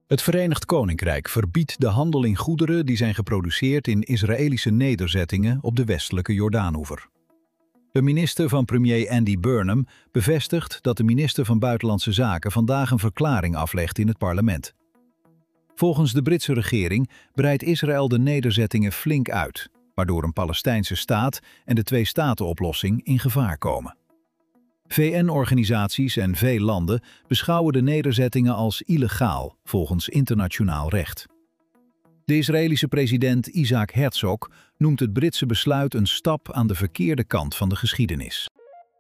Het Verenigd Koninkrijk verbiedt de handel in goederen die zijn geproduceerd in Israëlische nederzettingen op de westelijke Jordaanoever. De minister van premier Andy Burnham bevestigt dat de minister van Buitenlandse Zaken vandaag een verklaring aflegt in het parlement. Volgens de Britse regering breidt Israël de nederzettingen flink uit, waardoor een Palestijnse staat en de twee-staten-oplossing in gevaar komen. VN-organisaties en veel landen beschouwen de nederzettingen als illegaal volgens internationaal recht. De Israëlische president Isaac Herzog noemt het Britse besluit een stap aan de verkeerde kant van de geschiedenis.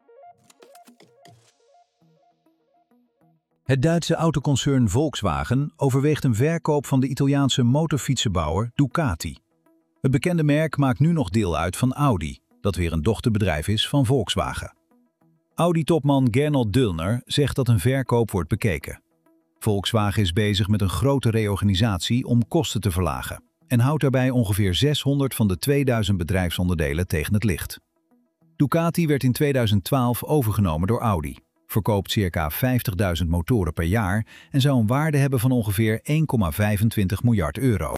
Het Duitse autoconcern Volkswagen overweegt een verkoop van de Italiaanse motorfietsenbouwer Ducati. Het bekende merk maakt nu nog deel uit van Audi, dat weer een dochterbedrijf is van Volkswagen. Audi-topman Gernot Döllner zegt dat een verkoop wordt bekeken. Volkswagen is bezig met een grote reorganisatie om kosten te verlagen en houdt daarbij ongeveer 600 van de 2000 bedrijfsonderdelen tegen het licht. Ducati werd in 2012 overgenomen door Audi, verkoopt circa 50.000 motoren per jaar en zou een waarde hebben van ongeveer 1,25 miljard euro.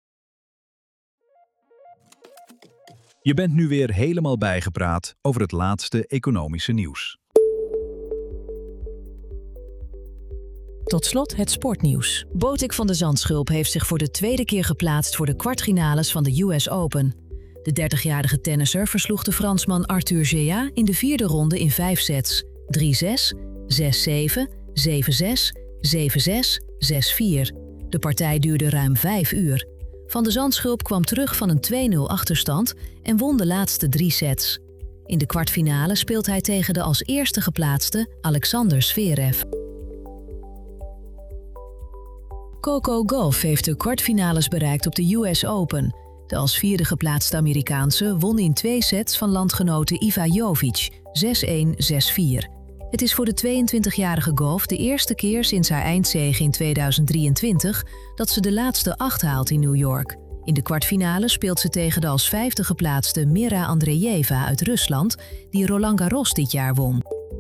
Je bent nu weer helemaal bijgepraat over het laatste economische nieuws. Tot slot het sportnieuws. Botic van de Zandschulp heeft zich voor de tweede keer geplaatst voor de kwartfinales van de US Open. De 30-jarige tennisser versloeg de Fransman Arthur Gea in de vierde ronde in 5 sets. 3-6, 6-7, 7-6, 7-6, 6-4. De partij duurde ruim 5 uur. Van de Zandschulp kwam terug van een 2-0 achterstand en won de laatste 3 sets. In de kwartfinale speelt hij tegen de als eerste geplaatste Alexander Zverev. Coco Gauff heeft de kwartfinales bereikt op de US Open. De als vierde geplaatste Amerikaanse won in 2 sets van landgenote Iva Jovic, 6-1, 6-4. Het is voor de 22-jarige Gauff de eerste keer sinds haar eindzege in 2023 dat ze de laatste 8 haalt in New York. In de kwartfinale speelt ze tegen de als vijfde geplaatste Mira Andreeva uit Rusland, die Roland Garros dit jaar won.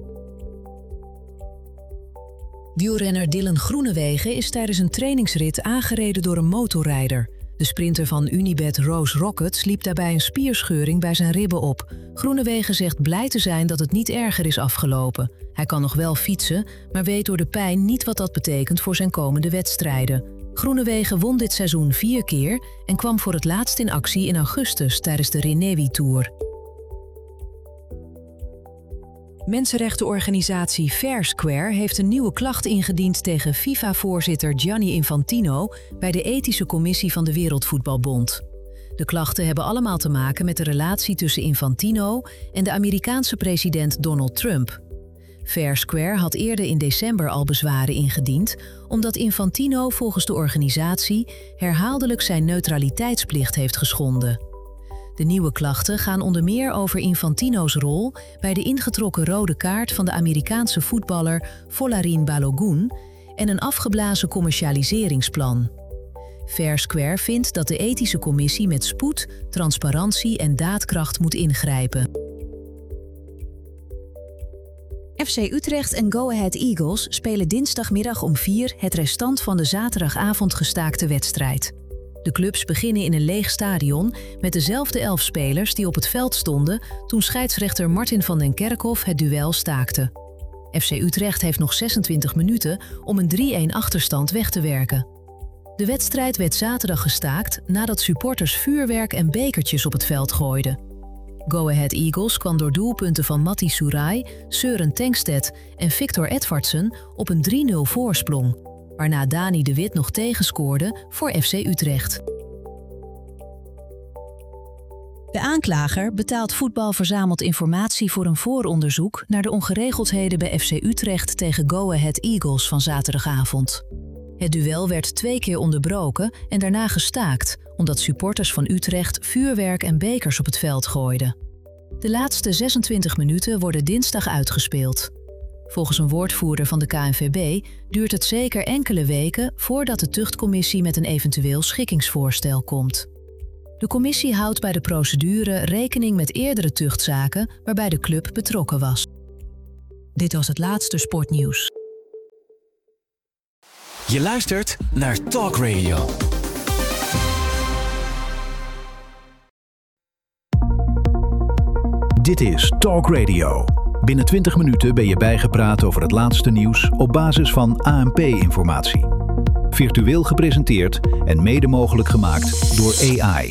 Wielrenner Dylan Groenewegen is tijdens een trainingsrit aangereden door een motorrijder. De sprinter van Unibet Rose Rockets liep daarbij een spierscheuring bij zijn ribben op. Groenewegen zegt blij te zijn dat het niet erger is afgelopen. Hij kan nog wel fietsen, maar weet door de pijn niet wat dat betekent voor zijn komende wedstrijden. Groenewegen won dit seizoen 4 keer en kwam voor het laatst in actie in augustus tijdens de Renewi Tour. Mensenrechtenorganisatie Fair Square heeft een nieuwe klacht ingediend tegen FIFA-voorzitter Gianni Infantino bij de Ethische Commissie van de Wereldvoetbalbond. De klachten hebben allemaal te maken met de relatie tussen Infantino en de Amerikaanse president Donald Trump. Fair Square had eerder in december al bezwaren ingediend, omdat Infantino volgens de organisatie herhaaldelijk zijn neutraliteitsplicht heeft geschonden. De nieuwe klachten gaan onder meer over Infantino's rol bij de ingetrokken rode kaart van de Amerikaanse voetballer Folarin Balogun en een afgeblazen commercialiseringsplan. Fair Square vindt dat de ethische commissie met spoed, transparantie en daadkracht moet ingrijpen. FC Utrecht en Go Ahead Eagles spelen dinsdagmiddag om 4 het restant van de zaterdagavond gestaakte wedstrijd. De clubs beginnen in een leeg stadion met dezelfde 11 spelers die op het veld stonden toen scheidsrechter Martin van den Kerkhof het duel staakte. FC Utrecht heeft nog 26 minuten om een 3-1 achterstand weg te werken. De wedstrijd werd zaterdag gestaakt nadat supporters vuurwerk en bekertjes op het veld gooiden. Go Ahead Eagles kwam door doelpunten van Matti Soerai, Søren Tengstedt en Victor Edvardsen op een 3-0 voorsprong, waarna Dani de Wit nog tegenscoorde voor FC Utrecht. De aanklager Betaald Voetbal verzamelt informatie voor een vooronderzoek naar de ongeregeldheden bij FC Utrecht tegen Go Ahead Eagles van zaterdagavond. Het duel werd 2 keer onderbroken en daarna gestaakt, omdat supporters van Utrecht vuurwerk en bekers op het veld gooiden. De laatste 26 minuten worden dinsdag uitgespeeld. Volgens een woordvoerder van de KNVB duurt het zeker enkele weken voordat de tuchtcommissie met een eventueel schikkingsvoorstel komt. De commissie houdt bij de procedure rekening met eerdere tuchtzaken waarbij de club betrokken was. Dit was het laatste sportnieuws. Je luistert naar Talk Radio. Dit is Talk Radio. Binnen 20 minuten ben je bijgepraat over het laatste nieuws op basis van ANP-informatie. Virtueel gepresenteerd en mede mogelijk gemaakt door AI.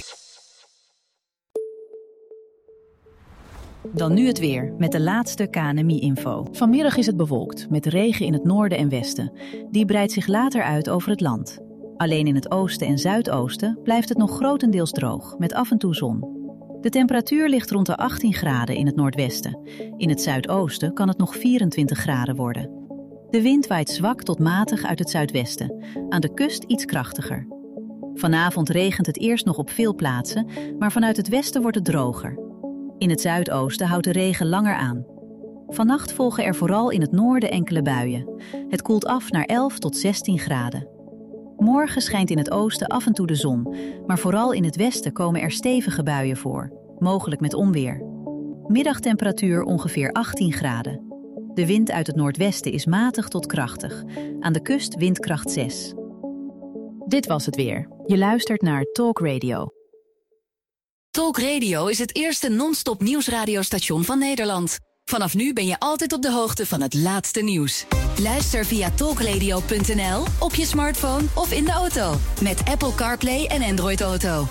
Dan nu het weer, met de laatste KNMI-info. Vanmiddag is het bewolkt, met regen in het noorden en westen. Die breidt zich later uit over het land. Alleen in het oosten en zuidoosten blijft het nog grotendeels droog, met af en toe zon. De temperatuur ligt rond de 18 graden in het noordwesten. In het zuidoosten kan het nog 24 graden worden. De wind waait zwak tot matig uit het zuidwesten, aan de kust iets krachtiger. Vanavond regent het eerst nog op veel plaatsen, maar vanuit het westen wordt het droger. In het zuidoosten houdt de regen langer aan. Vannacht volgen er vooral in het noorden enkele buien. Het koelt af naar 11 tot 16 graden. Morgen schijnt in het oosten af en toe de zon, maar vooral in het westen komen er stevige buien voor, mogelijk met onweer. Middagtemperatuur ongeveer 18 graden. De wind uit het noordwesten is matig tot krachtig. Aan de kust windkracht 6. Dit was het weer. Je luistert naar Talk Radio. Talk Radio is het eerste non-stop nieuwsradiostation van Nederland. Vanaf nu ben je altijd op de hoogte van het laatste nieuws. Luister via talkradio.nl, op je smartphone of in de auto. Met Apple CarPlay en Android Auto.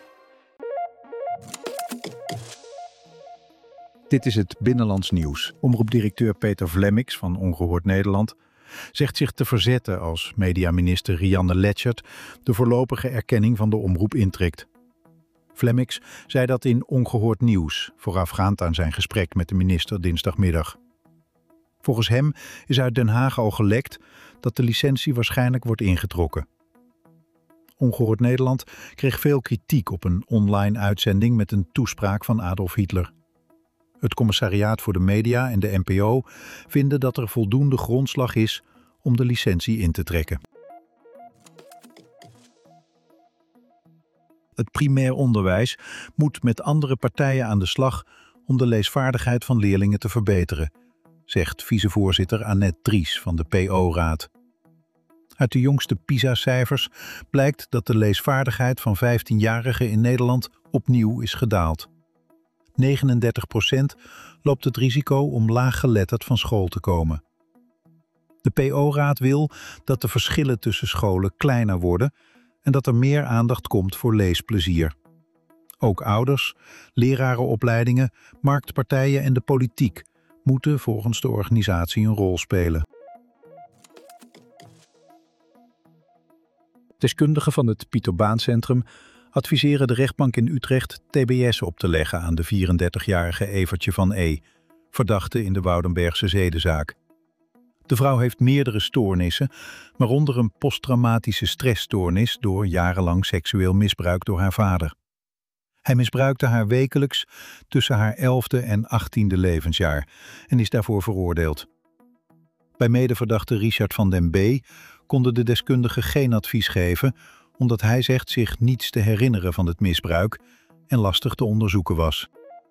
Dit is het Binnenlands Nieuws. Omroepdirecteur Peter Vlemmix van Ongehoord Nederland zegt zich te verzetten als mediaminister Rianne Letchert de voorlopige erkenning van de omroep intrekt. Vlemmix zei dat in Ongehoord Nieuws, voorafgaand aan zijn gesprek met de minister dinsdagmiddag. Volgens hem is uit Den Haag al gelekt dat de licentie waarschijnlijk wordt ingetrokken. Ongehoord Nederland kreeg veel kritiek op een online uitzending met een toespraak van Adolf Hitler. Het Commissariaat voor de Media en de NPO vinden dat er voldoende grondslag is om de licentie in te trekken. Het primair onderwijs moet met andere partijen aan de slag om de leesvaardigheid van leerlingen te verbeteren, zegt vicevoorzitter Annette Dries van de PO-raad. Uit de jongste PISA-cijfers blijkt dat de leesvaardigheid van 15-jarigen in Nederland opnieuw is gedaald. 39% loopt het risico om laaggeletterd van school te komen. De PO-raad wil dat de verschillen tussen scholen kleiner worden en dat er meer aandacht komt voor leesplezier. Ook ouders, lerarenopleidingen, marktpartijen en de politiek moeten volgens de organisatie een rol spelen. Deskundigen van het Pieter Baan Centrum adviseren de rechtbank in Utrecht TBS op te leggen aan de 34-jarige Evertje van E., verdachte in de Woudenbergse zedenzaak. De vrouw heeft meerdere stoornissen, waaronder een posttraumatische stressstoornis door jarenlang seksueel misbruik door haar vader. Hij misbruikte haar wekelijks tussen haar 11e en 18e levensjaar en is daarvoor veroordeeld. Bij medeverdachte Richard van den B. konden de deskundigen geen advies geven, omdat hij zegt zich niets te herinneren van het misbruik en lastig te onderzoeken was.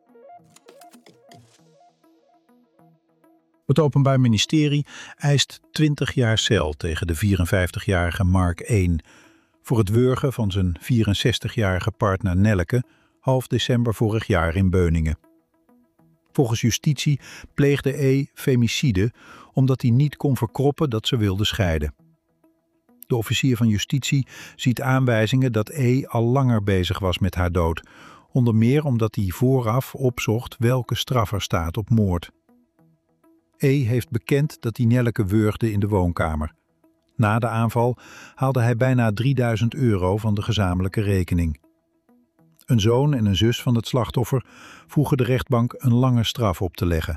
Het Openbaar Ministerie eist 20 jaar cel tegen de 54-jarige Mark 1... voor het wurgen van zijn 64-jarige partner Nelleke half december vorig jaar in Beuningen. Volgens justitie pleegde E. femicide omdat hij niet kon verkroppen dat ze wilde scheiden. De officier van justitie ziet aanwijzingen dat E. al langer bezig was met haar dood, onder meer omdat hij vooraf opzocht welke straf er staat op moord. E. heeft bekend dat hij Nelleke wurgde in de woonkamer. Na de aanval haalde hij bijna €3000 van de gezamenlijke rekening. Een zoon en een zus van het slachtoffer vroegen de rechtbank een lange straf op te leggen.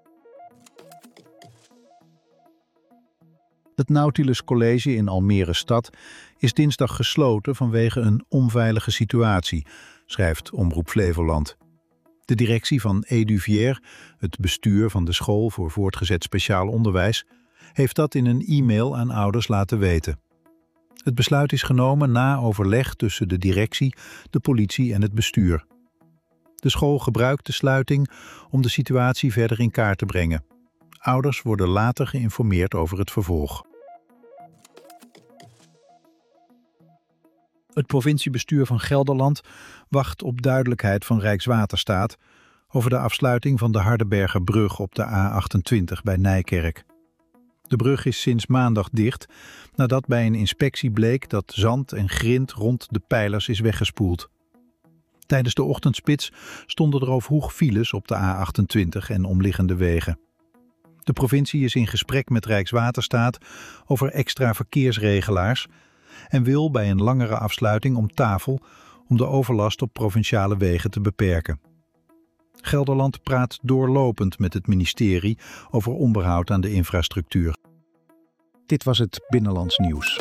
Het Nautilus College in Almere Stad is dinsdag gesloten vanwege een onveilige situatie, schrijft Omroep Flevoland. De directie van Eduvier, het bestuur van de school voor voortgezet speciaal onderwijs, heeft dat in een e-mail aan ouders laten weten. Het besluit is genomen na overleg tussen de directie, de politie en het bestuur. De school gebruikt de sluiting om de situatie verder in kaart te brengen. Ouders worden later geïnformeerd over het vervolg. Het provinciebestuur van Gelderland wacht op duidelijkheid van Rijkswaterstaat over de afsluiting van de Hardenbergerbrug op de A28 bij Nijkerk. De brug is sinds maandag dicht nadat bij een inspectie bleek dat zand en grind rond de pijlers is weggespoeld. Tijdens de ochtendspits stonden er al vroeg files op de A28 en omliggende wegen. De provincie is in gesprek met Rijkswaterstaat over extra verkeersregelaars en wil bij een langere afsluiting om tafel om de overlast op provinciale wegen te beperken. Gelderland praat doorlopend met het ministerie over onderhoud aan de infrastructuur. Dit was het Binnenlands Nieuws.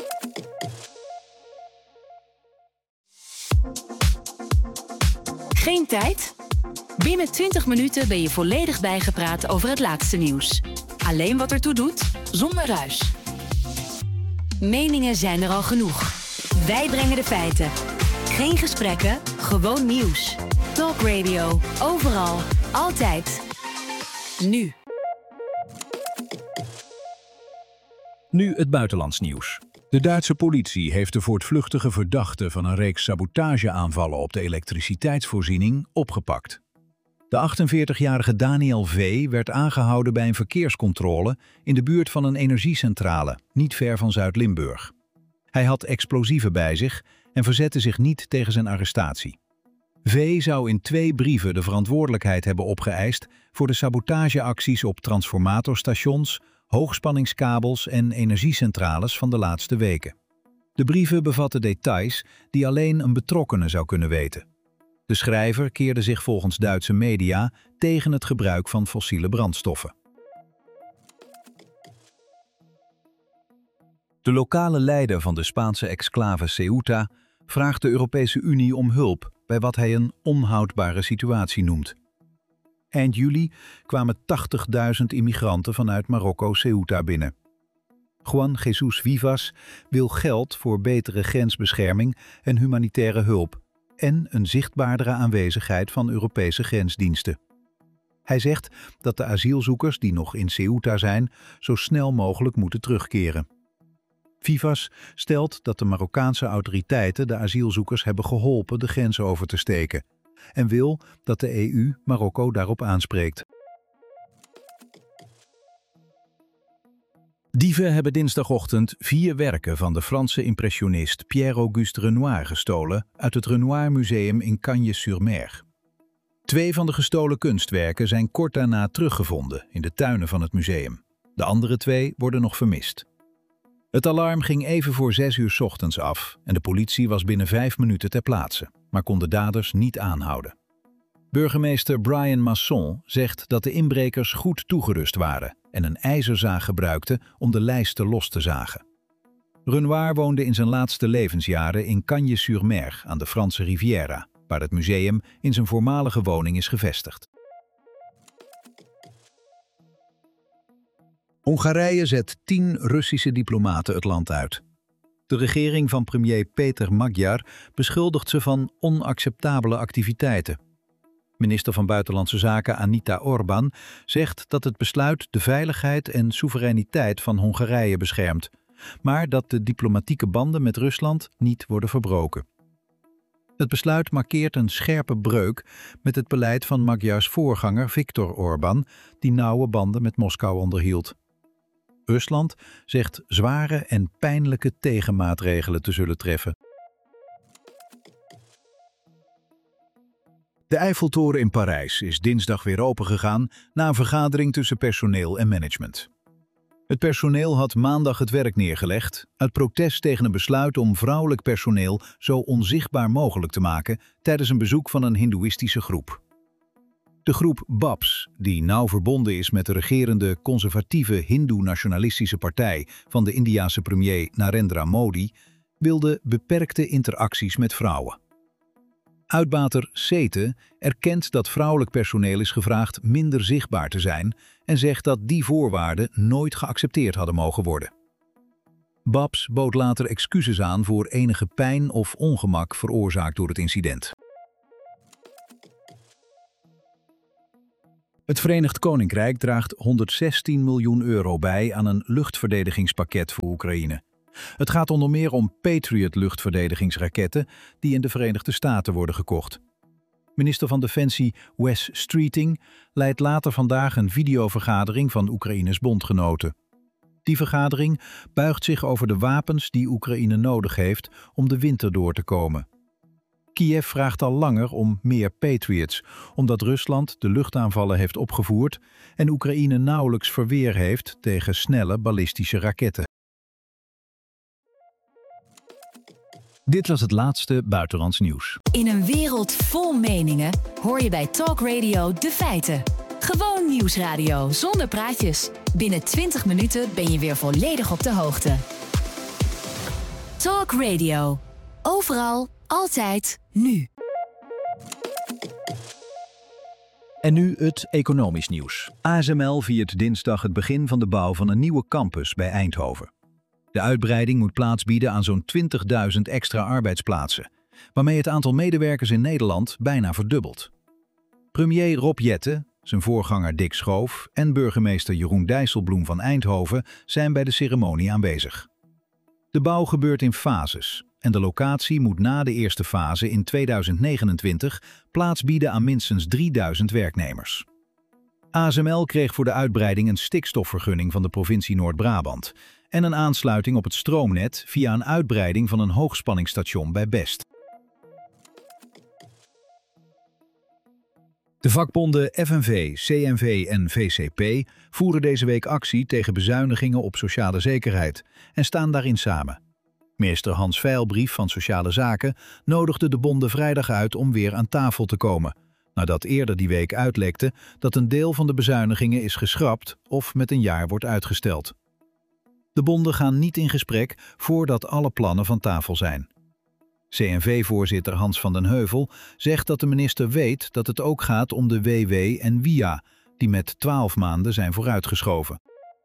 Geen tijd? Binnen 20 minuten ben je volledig bijgepraat over het laatste nieuws. Alleen wat ertoe doet, zonder ruis. Meningen zijn er al genoeg. Wij brengen de feiten. Geen gesprekken, gewoon nieuws. Talk Radio, overal, altijd. Nu. Nu het buitenlands nieuws. De Duitse politie heeft de voortvluchtige verdachte van een reeks sabotageaanvallen op de elektriciteitsvoorziening opgepakt. De 48-jarige Daniel V. werd aangehouden bij een verkeerscontrole in de buurt van een energiecentrale, niet ver van Zuid-Limburg. Hij had explosieven bij zich en verzette zich niet tegen zijn arrestatie. V. zou in 2 brieven de verantwoordelijkheid hebben opgeëist voor de sabotageacties op transformatorstations, hoogspanningskabels en energiecentrales van de laatste weken. De brieven bevatten details die alleen een betrokkene zou kunnen weten. De schrijver keerde zich volgens Duitse media tegen het gebruik van fossiele brandstoffen. De lokale leider van de Spaanse exclave Ceuta vraagt de Europese Unie om hulp bij wat hij een onhoudbare situatie noemt. Eind juli kwamen 80.000 immigranten vanuit Marokko Ceuta binnen. Juan Jesus Vivas wil geld voor betere grensbescherming en humanitaire hulp en een zichtbaardere aanwezigheid van Europese grensdiensten. Hij zegt dat de asielzoekers die nog in Ceuta zijn zo snel mogelijk moeten terugkeren. Vivas stelt dat de Marokkaanse autoriteiten de asielzoekers hebben geholpen de grens over te steken en wil dat de EU Marokko daarop aanspreekt. Dieven hebben dinsdagochtend 4 werken van de Franse impressionist Pierre-Auguste Renoir gestolen uit het Renoir Museum in Cagnes-sur-Mer. 2 van de gestolen kunstwerken zijn kort daarna teruggevonden in de tuinen van het museum. De andere 2 worden nog vermist. Het alarm ging even voor 6 uur 's ochtends af en de politie was binnen 5 minuten ter plaatse, maar kon de daders niet aanhouden. Burgemeester Brian Masson zegt dat de inbrekers goed toegerust waren en een ijzerzaag gebruikten om de lijsten los te zagen. Renoir woonde in zijn laatste levensjaren in Cagnes-sur-Mer aan de Franse Riviera, waar het museum in zijn voormalige woning is gevestigd. Hongarije zet 10 Russische diplomaten het land uit. De regering van premier Peter Magyar beschuldigt ze van onacceptabele activiteiten. Minister van Buitenlandse Zaken Anita Orbán zegt dat het besluit de veiligheid en soevereiniteit van Hongarije beschermt, maar dat de diplomatieke banden met Rusland niet worden verbroken. Het besluit markeert een scherpe breuk met het beleid van Magyars voorganger Viktor Orbán, die nauwe banden met Moskou onderhield. Rusland zegt zware en pijnlijke tegenmaatregelen te zullen treffen. De Eiffeltoren in Parijs is dinsdag weer opengegaan na een vergadering tussen personeel en management. Het personeel had maandag het werk neergelegd uit protest tegen een besluit om vrouwelijk personeel zo onzichtbaar mogelijk te maken tijdens een bezoek van een hindoeïstische groep. De groep BAPS, die nauw verbonden is met de regerende conservatieve hindoe-nationalistische partij van de Indiase premier Narendra Modi, wilde beperkte interacties met vrouwen. Uitbater Sete erkent dat vrouwelijk personeel is gevraagd minder zichtbaar te zijn en zegt dat die voorwaarden nooit geaccepteerd hadden mogen worden. BAPS bood later excuses aan voor enige pijn of ongemak veroorzaakt door het incident. Het Verenigd Koninkrijk draagt €116 miljoen bij aan een luchtverdedigingspakket voor Oekraïne. Het gaat onder meer om Patriot-luchtverdedigingsraketten die in de Verenigde Staten worden gekocht. Minister van Defensie Wes Streeting leidt later vandaag een videovergadering van Oekraïnes bondgenoten. Die vergadering buigt zich over de wapens die Oekraïne nodig heeft om de winter door te komen. Kiev vraagt al langer om meer Patriots, omdat Rusland de luchtaanvallen heeft opgevoerd en Oekraïne nauwelijks verweer heeft tegen snelle ballistische raketten. Dit was het laatste buitenlands nieuws. In een wereld vol meningen hoor je bij Talk Radio de feiten. Gewoon nieuwsradio zonder praatjes. Binnen 20 minuten ben je weer volledig op de hoogte. Talk Radio. Overal, altijd, nu. En nu het economisch nieuws. ASML viert dinsdag het begin van de bouw van een nieuwe campus bij Eindhoven. De uitbreiding moet plaats bieden aan zo'n 20.000 extra arbeidsplaatsen, waarmee het aantal medewerkers in Nederland bijna verdubbelt. Premier Rob Jetten, zijn voorganger Dick Schoof en burgemeester Jeroen Dijsselbloem van Eindhoven zijn bij de ceremonie aanwezig. De bouw gebeurt in fases en de locatie moet na de eerste fase in 2029 plaats bieden aan minstens 3000 werknemers. ASML kreeg voor de uitbreiding een stikstofvergunning van de provincie Noord-Brabant en een aansluiting op het stroomnet via een uitbreiding van een hoogspanningsstation bij Best. De vakbonden FNV, CNV en VCP voeren deze week actie tegen bezuinigingen op sociale zekerheid en staan daarin samen. Minister Hans Veilbrief van Sociale Zaken nodigde de bonden vrijdag uit om weer aan tafel te komen, nadat eerder die week uitlekte dat een deel van de bezuinigingen is geschrapt of met een jaar wordt uitgesteld. De bonden gaan niet in gesprek voordat alle plannen van tafel zijn. CNV-voorzitter Hans van den Heuvel zegt dat de minister weet dat het ook gaat om de WW en WIA, die met 12 maanden zijn vooruitgeschoven.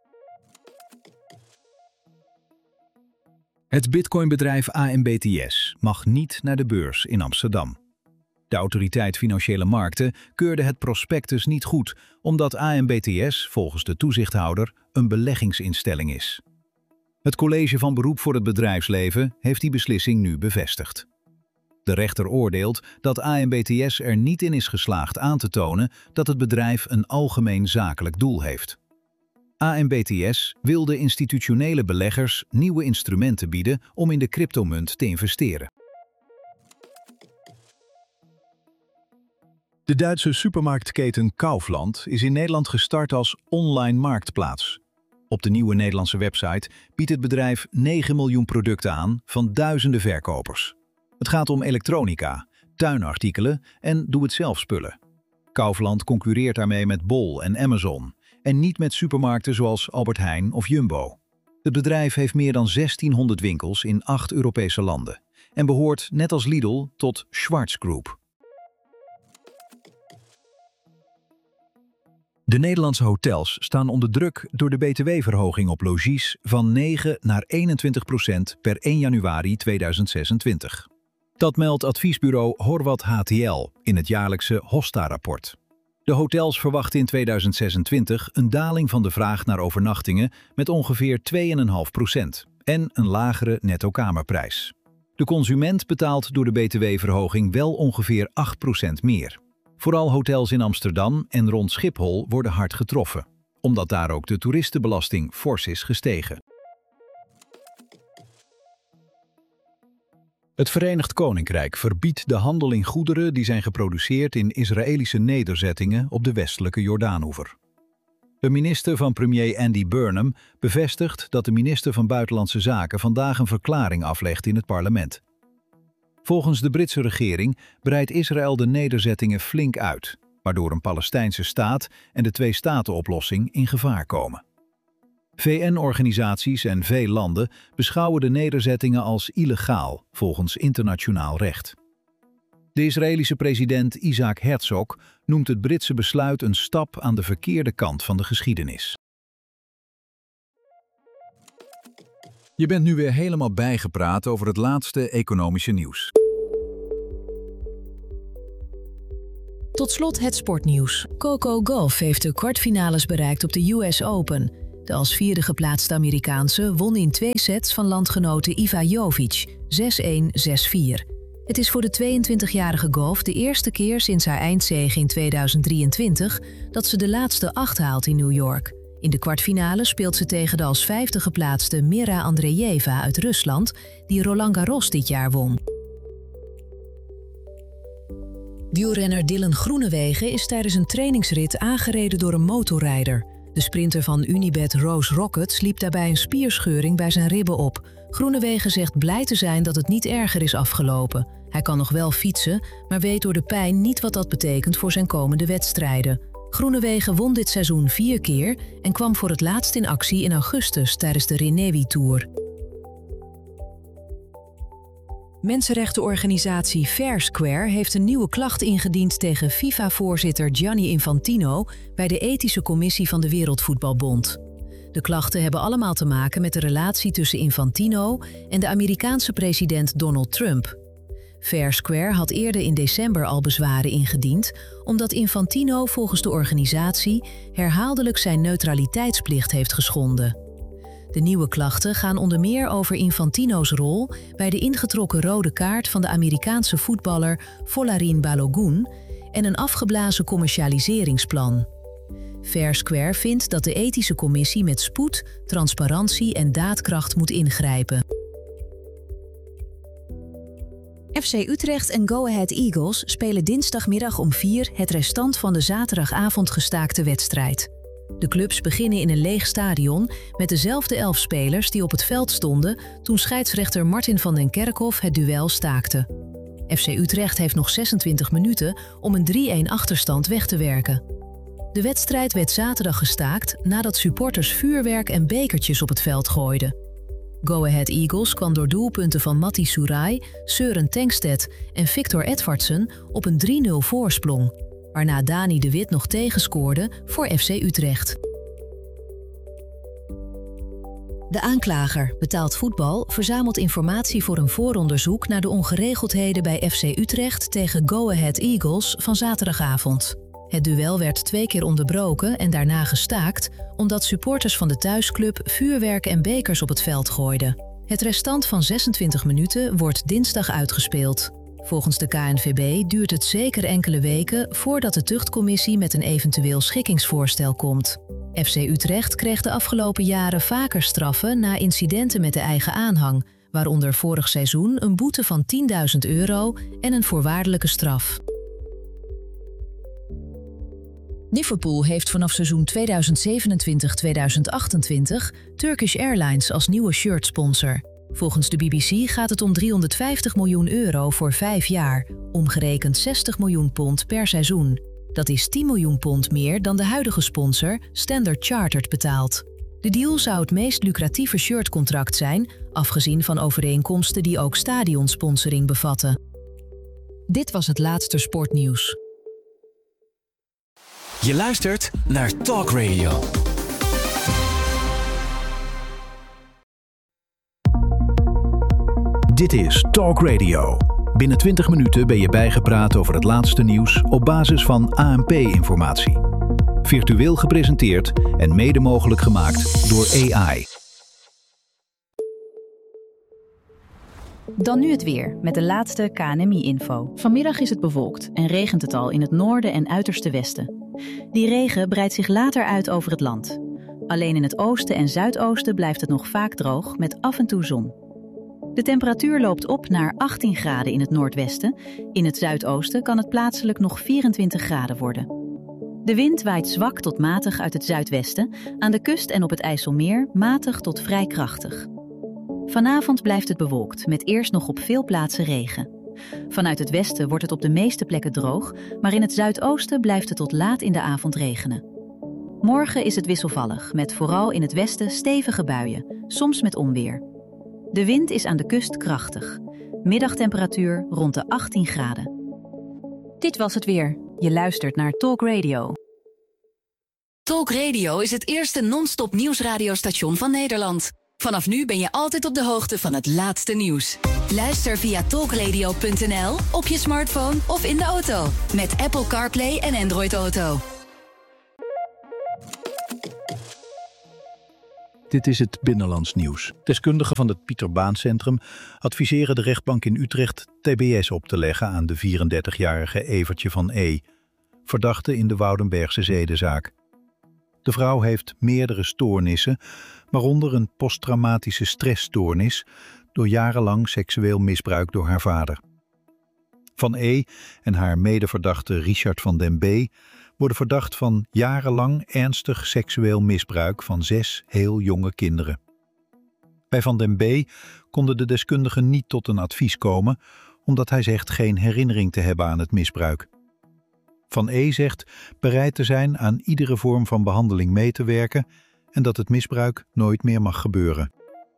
Het bitcoinbedrijf AMBTS mag niet naar de beurs in Amsterdam. De Autoriteit Financiële Markten keurde het prospectus niet goed, omdat AMBTS volgens de toezichthouder een beleggingsinstelling is. Het College van Beroep voor het Bedrijfsleven heeft die beslissing nu bevestigd. De rechter oordeelt dat AMBTS er niet in is geslaagd aan te tonen dat het bedrijf een algemeen zakelijk doel heeft. AMBTS wil de institutionele beleggers nieuwe instrumenten bieden om in de cryptomunt te investeren. De Duitse supermarktketen Kaufland is in Nederland gestart als online marktplaats. Op de nieuwe Nederlandse website biedt het bedrijf 9 miljoen producten aan van duizenden verkopers. Het gaat om elektronica, tuinartikelen en doe-het-zelf spullen. Kaufland concurreert daarmee met Bol en Amazon en niet met supermarkten zoals Albert Heijn of Jumbo. Het bedrijf heeft meer dan 1600 winkels in 8 Europese landen en behoort net als Lidl tot Schwarz Group. De Nederlandse hotels staan onder druk door de btw-verhoging op logies van 9 naar 21% per 1 januari 2026. Dat meldt adviesbureau Horwath HTL in het jaarlijkse Hosta-rapport. De hotels verwachten in 2026 een daling van de vraag naar overnachtingen met ongeveer 2,5% en een lagere netto-kamerprijs. De consument betaalt door de btw-verhoging wel ongeveer 8% meer. Vooral hotels in Amsterdam en rond Schiphol worden hard getroffen, omdat daar ook de toeristenbelasting fors is gestegen. Het Verenigd Koninkrijk verbiedt de handel in goederen die zijn geproduceerd in Israëlische nederzettingen op de westelijke Jordaanoever. De minister van premier Andy Burnham bevestigt dat de minister van Buitenlandse Zaken vandaag een verklaring aflegt in het parlement. Volgens de Britse regering breidt Israël de nederzettingen flink uit, waardoor een Palestijnse staat en de twee-staten-oplossing in gevaar komen. VN-organisaties en veel landen beschouwen de nederzettingen als illegaal volgens internationaal recht. De Israëlische president Isaac Herzog noemt het Britse besluit een stap aan de verkeerde kant van de geschiedenis. Je bent nu weer helemaal bijgepraat over het laatste economische nieuws. Tot slot het sportnieuws. Coco Gauff heeft de kwartfinales bereikt op de US Open. De als vierde geplaatste Amerikaanse won in 2 sets van landgenote Iva Jovic, 6-1, 6-4. Het is voor de 22-jarige Gauff de eerste keer sinds haar eindzege in 2023 dat ze de laatste 8 haalt in New York. In de kwartfinale speelt ze tegen de als 5e geplaatste Mira Andreeva uit Rusland, die Roland Garros dit jaar won. Wielrenner Dylan Groenewegen is tijdens een trainingsrit aangereden door een motorrijder. De sprinter van Unibet Rose Rockets liep daarbij een spierscheuring bij zijn ribben op. Groenewegen zegt blij te zijn dat het niet erger is afgelopen. Hij kan nog wel fietsen, maar weet door de pijn niet wat dat betekent voor zijn komende wedstrijden. Groenewegen won dit seizoen 4 keer en kwam voor het laatst in actie in augustus tijdens de Renewi Tour. Mensenrechtenorganisatie Fair Square heeft een nieuwe klacht ingediend tegen FIFA-voorzitter Gianni Infantino bij de ethische commissie van de Wereldvoetbalbond. De klachten hebben allemaal te maken met de relatie tussen Infantino en de Amerikaanse president Donald Trump. Fair Square had eerder in december al bezwaren ingediend, omdat Infantino volgens de organisatie herhaaldelijk zijn neutraliteitsplicht heeft geschonden. De nieuwe klachten gaan onder meer over Infantino's rol bij de ingetrokken rode kaart van de Amerikaanse voetballer Folarin Balogun en een afgeblazen commercialiseringsplan. Fair Square vindt dat de ethische commissie met spoed, transparantie en daadkracht moet ingrijpen. FC Utrecht en Go Ahead Eagles spelen dinsdagmiddag om 4 het restant van de zaterdagavond gestaakte wedstrijd. De clubs beginnen in een leeg stadion met dezelfde 11 spelers die op het veld stonden toen scheidsrechter Martin van den Kerkhof het duel staakte. FC Utrecht heeft nog 26 minuten om een 3-1 achterstand weg te werken. De wedstrijd werd zaterdag gestaakt nadat supporters vuurwerk en bekertjes op het veld gooiden. Go Ahead Eagles kwam door doelpunten van Matti Soerai, Søren Tengstedt en Victor Edvardsen op een 3-0 voorsprong, waarna Dani de Wit nog tegenscoorde voor FC Utrecht. De aanklager, Betaald Voetbal, verzamelt informatie voor een vooronderzoek naar de ongeregeldheden bij FC Utrecht tegen Go Ahead Eagles van zaterdagavond. Het duel werd 2 keer onderbroken en daarna gestaakt, omdat supporters van de thuisclub vuurwerk en bekers op het veld gooiden. Het restant van 26 minuten wordt dinsdag uitgespeeld. Volgens de KNVB duurt het zeker enkele weken voordat de tuchtcommissie met een eventueel schikkingsvoorstel komt. FC Utrecht kreeg de afgelopen jaren vaker straffen na incidenten met de eigen aanhang, waaronder vorig seizoen een boete van €10.000 en een voorwaardelijke straf. Liverpool heeft vanaf seizoen 2027-2028 Turkish Airlines als nieuwe shirtsponsor. Volgens de BBC gaat het om €350 miljoen voor 5 jaar, omgerekend £60 miljoen per seizoen. Dat is £10 miljoen meer dan de huidige sponsor Standard Chartered betaalt. De deal zou het meest lucratieve shirtcontract zijn, afgezien van overeenkomsten die ook stadionsponsoring bevatten. Dit was het laatste sportnieuws. Je luistert naar Talk Radio. Dit is Talk Radio. Binnen 20 minuten ben je bijgepraat over het laatste nieuws op basis van ANP-informatie. Virtueel gepresenteerd en mede mogelijk gemaakt door AI. Dan nu het weer, met de laatste KNMI-info. Vanmiddag is het bewolkt en regent het al in het noorden en uiterste westen. Die regen breidt zich later uit over het land. Alleen in het oosten en zuidoosten blijft het nog vaak droog, met af en toe zon. De temperatuur loopt op naar 18 graden in het noordwesten. In het zuidoosten kan het plaatselijk nog 24 graden worden. De wind waait zwak tot matig uit het zuidwesten, aan de kust en op het IJsselmeer matig tot vrij krachtig. Vanavond blijft het bewolkt, met eerst nog op veel plaatsen regen. Vanuit het westen wordt het op de meeste plekken droog, maar in het zuidoosten blijft het tot laat in de avond regenen. Morgen is het wisselvallig, met vooral in het westen stevige buien, soms met onweer. De wind is aan de kust krachtig. Middagtemperatuur rond de 18 graden. Dit was het weer. Je luistert naar Talk Radio. Talk Radio is het eerste non-stop nieuwsradiostation van Nederland. Vanaf nu ben je altijd op de hoogte van het laatste nieuws. Luister via talkradio.nl, op je smartphone of in de auto. Met Apple CarPlay en Android Auto. Dit is het Binnenlands Nieuws. Deskundigen van het Pieter Baan Centrum adviseren de rechtbank in Utrecht TBS op te leggen aan de 34-jarige Evertje van E., verdachte in de Woudenbergse zedenzaak. De vrouw heeft meerdere stoornissen, waaronder een posttraumatische stressstoornis door jarenlang seksueel misbruik door haar vader. Van E. en haar medeverdachte Richard van den B. worden verdacht van jarenlang ernstig seksueel misbruik van 6 heel jonge kinderen. Bij Van den B. konden de deskundigen niet tot een advies komen, omdat hij zegt geen herinnering te hebben aan het misbruik. Van E. zegt bereid te zijn aan iedere vorm van behandeling mee te werken en dat het misbruik nooit meer mag gebeuren.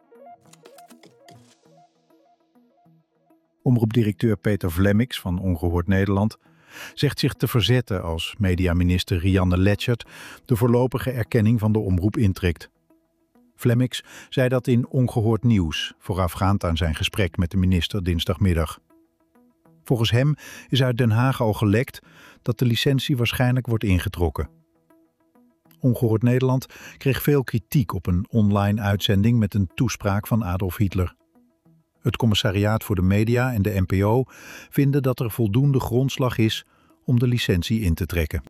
Omroepdirecteur Peter Vlemmix van Ongehoord Nederland zegt zich te verzetten als mediaminister Rianne Letchert de voorlopige erkenning van de omroep intrekt. Vlemmix zei dat in Ongehoord Nieuws, voorafgaand aan zijn gesprek met de minister dinsdagmiddag. Volgens hem is uit Den Haag al gelekt dat de licentie waarschijnlijk wordt ingetrokken. Ongehoord Nederland kreeg veel kritiek op een online uitzending met een toespraak van Adolf Hitler. Het Commissariaat voor de Media en de NPO vinden dat er voldoende grondslag is om de licentie in te trekken.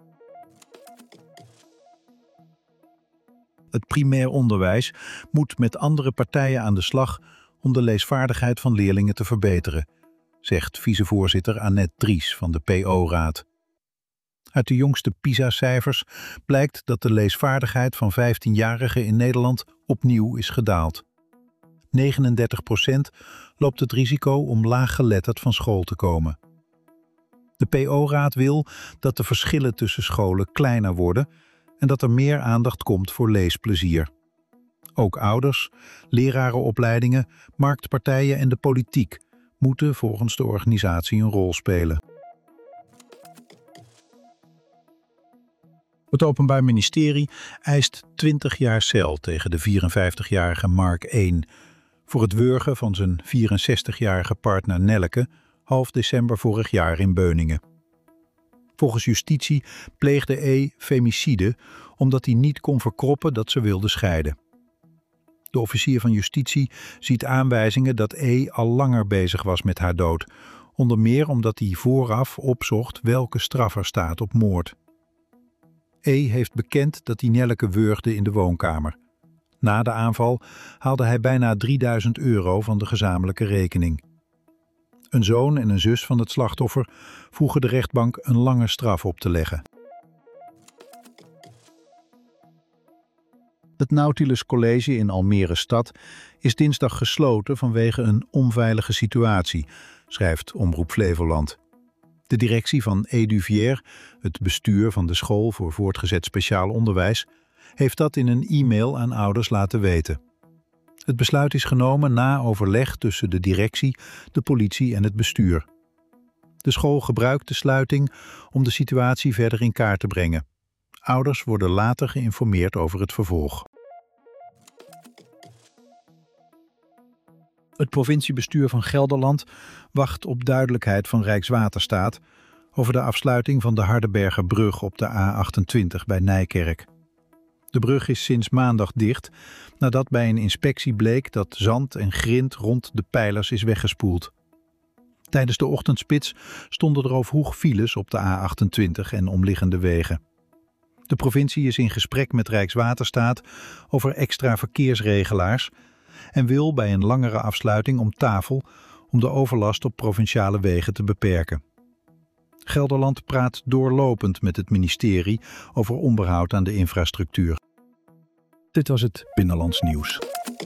Het primair onderwijs moet met andere partijen aan de slag om de leesvaardigheid van leerlingen te verbeteren, zegt vicevoorzitter Annette Dries van de PO-raad. Uit de jongste PISA-cijfers blijkt dat de leesvaardigheid van 15-jarigen in Nederland opnieuw is gedaald. 39% loopt het risico om laaggeletterd van school te komen. De PO-raad wil dat de verschillen tussen scholen kleiner worden en dat er meer aandacht komt voor leesplezier. Ook ouders, lerarenopleidingen, marktpartijen en de politiek moeten volgens de organisatie een rol spelen. Het Openbaar Ministerie eist 20 jaar cel tegen de 54-jarige Mark 1... voor het wurgen van zijn 64-jarige partner Nelleke half december vorig jaar in Beuningen. Volgens justitie pleegde E. femicide omdat hij niet kon verkroppen dat ze wilde scheiden. De officier van justitie ziet aanwijzingen dat E. al langer bezig was met haar dood, onder meer omdat hij vooraf opzocht welke straf er staat op moord. E. heeft bekend dat hij Nelleke wurgde in de woonkamer. Na de aanval haalde hij bijna €3000 van de gezamenlijke rekening. Een zoon en een zus van het slachtoffer vroegen de rechtbank een lange straf op te leggen. Het Nautilus College in Almere Stad is dinsdag gesloten vanwege een onveilige situatie, schrijft Omroep Flevoland. De directie van Eduvier, het bestuur van de school voor voortgezet speciaal onderwijs, heeft dat in een e-mail aan ouders laten weten. Het besluit is genomen na overleg tussen de directie, de politie en het bestuur. De school gebruikt de sluiting om de situatie verder in kaart te brengen. Ouders worden later geïnformeerd over het vervolg. Het provinciebestuur van Gelderland wacht op duidelijkheid van Rijkswaterstaat over de afsluiting van de Hardenbergerbrug op de A28 bij Nijkerk. De brug is sinds maandag dicht nadat bij een inspectie bleek dat zand en grind rond de pijlers is weggespoeld. Tijdens de ochtendspits stonden er al vroeg files op de A28 en omliggende wegen. De provincie is in gesprek met Rijkswaterstaat over extra verkeersregelaars en wil bij een langere afsluiting om tafel om de overlast op provinciale wegen te beperken. Gelderland praat doorlopend met het ministerie over onderhoud aan de infrastructuur. Dit was het Binnenlands Nieuws.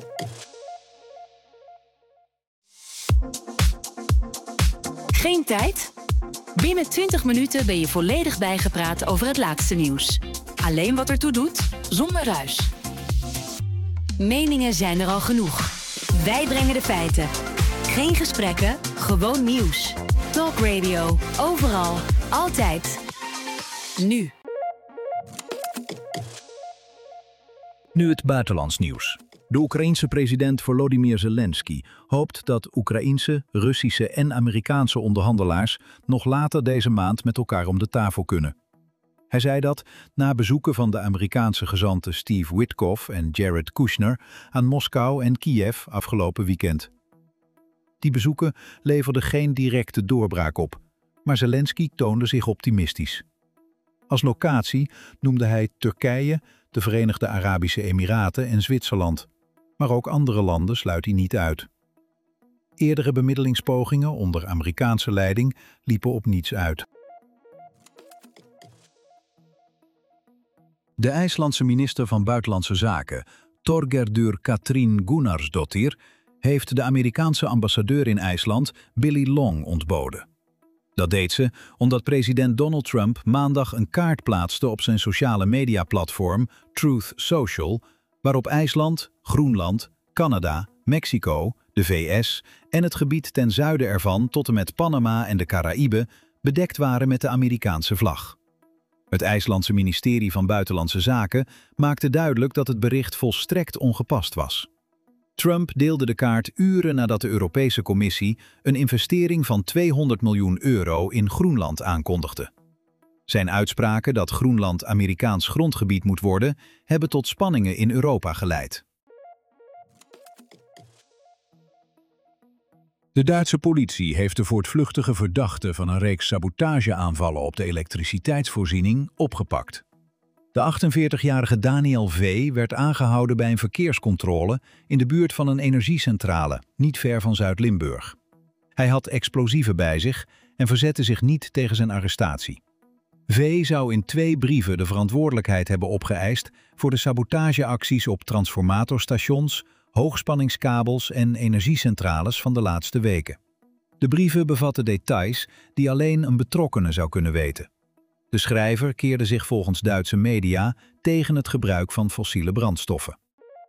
Geen tijd? Binnen 20 minuten ben je volledig bijgepraat over het laatste nieuws. Alleen wat ertoe doet, zonder ruis. Meningen zijn er al genoeg. Wij brengen de feiten. Geen gesprekken, gewoon nieuws. Talk Radio, overal, altijd. Nu. Nu het buitenlands nieuws. De Oekraïense president Volodymyr Zelensky hoopt dat Oekraïense, Russische en Amerikaanse onderhandelaars nog later deze maand met elkaar om de tafel kunnen. Hij zei dat na bezoeken van de Amerikaanse gezanten Steve Witkoff en Jared Kushner aan Moskou en Kiev afgelopen weekend. Die bezoeken leverden geen directe doorbraak op, maar Zelensky toonde zich optimistisch. Als locatie noemde hij Turkije, de Verenigde Arabische Emiraten en Zwitserland. Maar ook andere landen sluit hij niet uit. Eerdere bemiddelingspogingen onder Amerikaanse leiding liepen op niets uit. De IJslandse minister van Buitenlandse Zaken, Thorgerður Katrín Gunnarsdóttir, heeft de Amerikaanse ambassadeur in IJsland, Billy Long, ontboden. Dat deed ze omdat president Donald Trump maandag een kaart plaatste op zijn sociale mediaplatform Truth Social, waarop IJsland, Groenland, Canada, Mexico, de VS en het gebied ten zuiden ervan tot en met Panama en de Caraïben bedekt waren met de Amerikaanse vlag. Het IJslandse ministerie van Buitenlandse Zaken maakte duidelijk dat het bericht volstrekt ongepast was. Trump deelde de kaart uren nadat de Europese Commissie een investering van €200 miljoen in Groenland aankondigde. Zijn uitspraken dat Groenland Amerikaans grondgebied moet worden, hebben tot spanningen in Europa geleid. De Duitse politie heeft de voortvluchtige verdachte van een reeks sabotageaanvallen op de elektriciteitsvoorziening opgepakt. De 48-jarige Daniel V. werd aangehouden bij een verkeerscontrole in de buurt van een energiecentrale, niet ver van Zuid-Limburg. Hij had explosieven bij zich en verzette zich niet tegen zijn arrestatie. V. zou in 2 brieven de verantwoordelijkheid hebben opgeëist voor de sabotageacties op transformatorstations, hoogspanningskabels en energiecentrales van de laatste weken. De brieven bevatten details die alleen een betrokkene zou kunnen weten. De schrijver keerde zich volgens Duitse media tegen het gebruik van fossiele brandstoffen.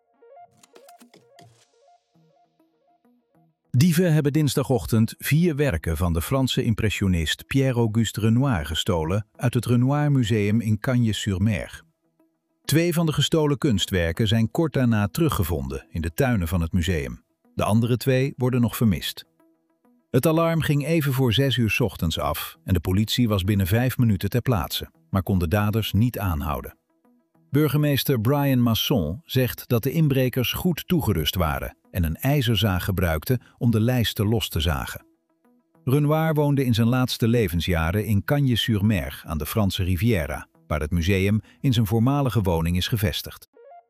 Dieven hebben dinsdagochtend 4 werken van de Franse impressionist Pierre-Auguste Renoir gestolen uit het Renoir Museum in Cagnes-sur-Mer. 2 van de gestolen kunstwerken zijn kort daarna teruggevonden in de tuinen van het museum. De andere 2 worden nog vermist. Het alarm ging even voor 6 uur 's ochtends af en de politie was binnen 5 minuten ter plaatse, maar kon de daders niet aanhouden. Burgemeester Brian Masson zegt dat de inbrekers goed toegerust waren en een ijzerzaag gebruikten om de lijsten los te zagen. Renoir woonde in zijn laatste levensjaren in Cagnes-sur-Mer aan de Franse Riviera, waar het museum in zijn voormalige woning is gevestigd.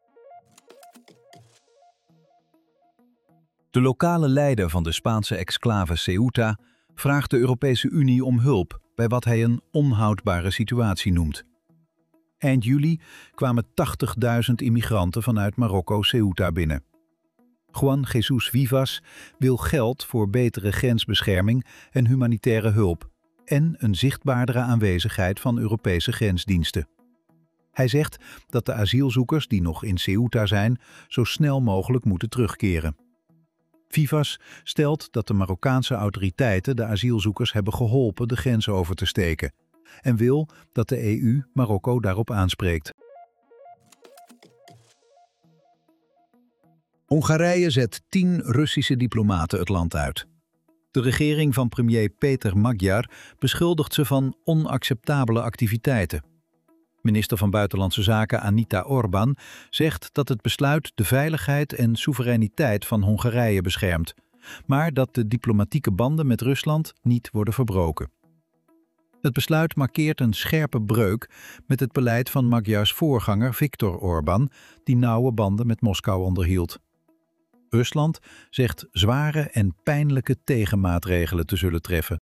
De lokale leider van de Spaanse exclave Ceuta vraagt de Europese Unie om hulp bij wat hij een onhoudbare situatie noemt. Eind juli kwamen 80.000 immigranten vanuit Marokko Ceuta binnen. Juan Jesus Vivas wil geld voor betere grensbescherming en humanitaire hulp en een zichtbaardere aanwezigheid van Europese grensdiensten. Hij zegt dat de asielzoekers die nog in Ceuta zijn zo snel mogelijk moeten terugkeren. Vivas stelt dat de Marokkaanse autoriteiten de asielzoekers hebben geholpen de grens over te steken en wil dat de EU Marokko daarop aanspreekt. Hongarije zet 10 Russische diplomaten het land uit. De regering van premier Péter Magyar beschuldigt ze van onacceptabele activiteiten. Minister van Buitenlandse Zaken Anita Orbán zegt dat het besluit de veiligheid en soevereiniteit van Hongarije beschermt, maar dat de diplomatieke banden met Rusland niet worden verbroken. Het besluit markeert een scherpe breuk met het beleid van Magyars voorganger Viktor Orbán, die nauwe banden met Moskou onderhield. Rusland zegt zware en pijnlijke tegenmaatregelen te zullen treffen.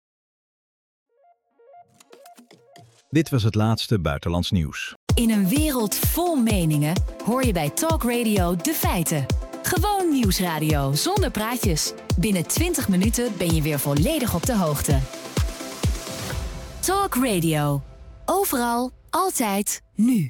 Dit was het laatste buitenlands nieuws. In een wereld vol meningen hoor je bij Talk Radio de feiten. Gewoon nieuwsradio zonder praatjes. Binnen 20 minuten ben je weer volledig op de hoogte. Talk Radio. Overal, altijd, nu.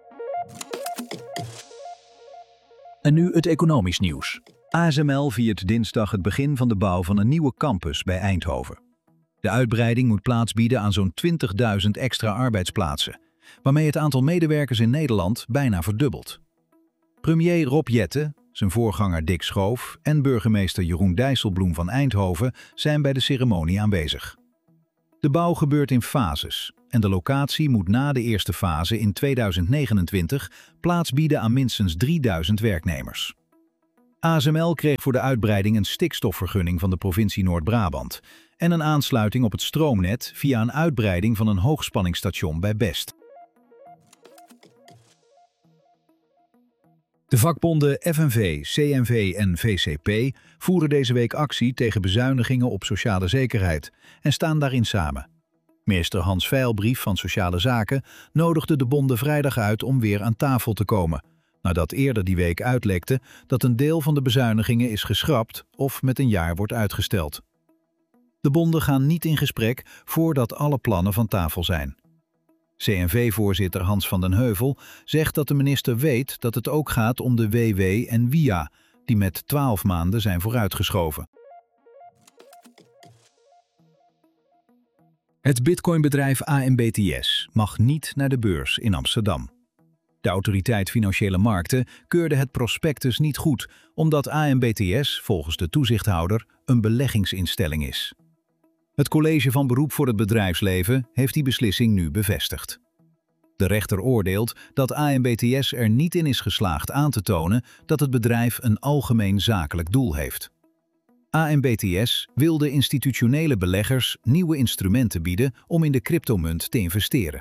En nu het economisch nieuws. ASML viert dinsdag het begin van de bouw van een nieuwe campus bij Eindhoven. De uitbreiding moet plaats bieden aan zo'n 20.000 extra arbeidsplaatsen, waarmee het aantal medewerkers in Nederland bijna verdubbelt. Premier Rob Jetten, zijn voorganger Dick Schoof en burgemeester Jeroen Dijsselbloem van Eindhoven zijn bij de ceremonie aanwezig. De bouw gebeurt in fases. en de locatie moet na de eerste fase in 2029 plaats bieden aan minstens 3000 werknemers. ASML kreeg voor de uitbreiding een stikstofvergunning van de provincie Noord-Brabant en een aansluiting op het stroomnet via een uitbreiding van een hoogspanningsstation bij Best. De vakbonden FNV, CNV en VCP voeren deze week actie tegen bezuinigingen op sociale zekerheid en staan daarin samen. Minister Hans Veilbrief van Sociale Zaken nodigde de bonden vrijdag uit om weer aan tafel te komen, nadat eerder die week uitlekte dat een deel van de bezuinigingen is geschrapt of met een jaar wordt uitgesteld. De bonden gaan niet in gesprek voordat alle plannen van tafel zijn. CNV-voorzitter Hans van den Heuvel zegt dat de minister weet dat het ook gaat om de WW en WIA, die met 12 maanden zijn vooruitgeschoven. Het bitcoinbedrijf AMBTS mag niet naar de beurs in Amsterdam. De Autoriteit Financiële Markten keurde het prospectus niet goed, omdat AMBTS, volgens de toezichthouder, een beleggingsinstelling is. Het College van Beroep voor het Bedrijfsleven heeft die beslissing nu bevestigd. De rechter oordeelt dat AMBTS er niet in is geslaagd aan te tonen dat het bedrijf een algemeen zakelijk doel heeft. AMBTS wil de institutionele beleggers nieuwe instrumenten bieden om in de cryptomunt te investeren.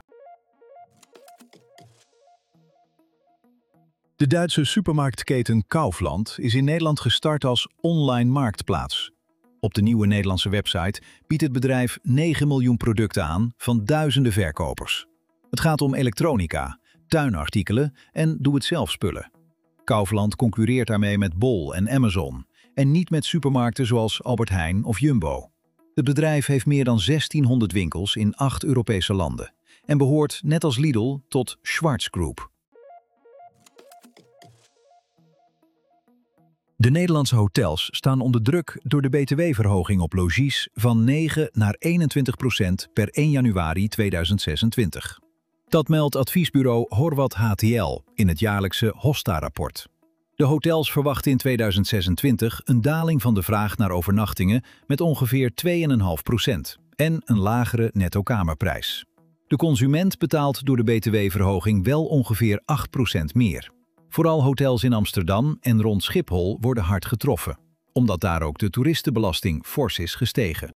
De Duitse supermarktketen Kaufland is in Nederland gestart als online marktplaats. Op de nieuwe Nederlandse website biedt het bedrijf 9 miljoen producten aan van duizenden verkopers. Het gaat om elektronica, tuinartikelen en doe-het-zelf spullen. Kaufland concurreert daarmee met Bol en Amazon en niet met supermarkten zoals Albert Heijn of Jumbo. Het bedrijf heeft meer dan 1600 winkels in 8 Europese landen en behoort, net als Lidl, tot Schwarz Group. De Nederlandse hotels staan onder druk door de btw-verhoging op logies van 9 naar 21% per 1 januari 2026. Dat meldt adviesbureau Horwath HTL in het jaarlijkse Hosta-rapport. De hotels verwachten in 2026 een daling van de vraag naar overnachtingen met ongeveer 2,5% en een lagere netto-kamerprijs. De consument betaalt door de btw-verhoging wel ongeveer 8% meer. Vooral hotels in Amsterdam en rond Schiphol worden hard getroffen, omdat daar ook de toeristenbelasting fors is gestegen.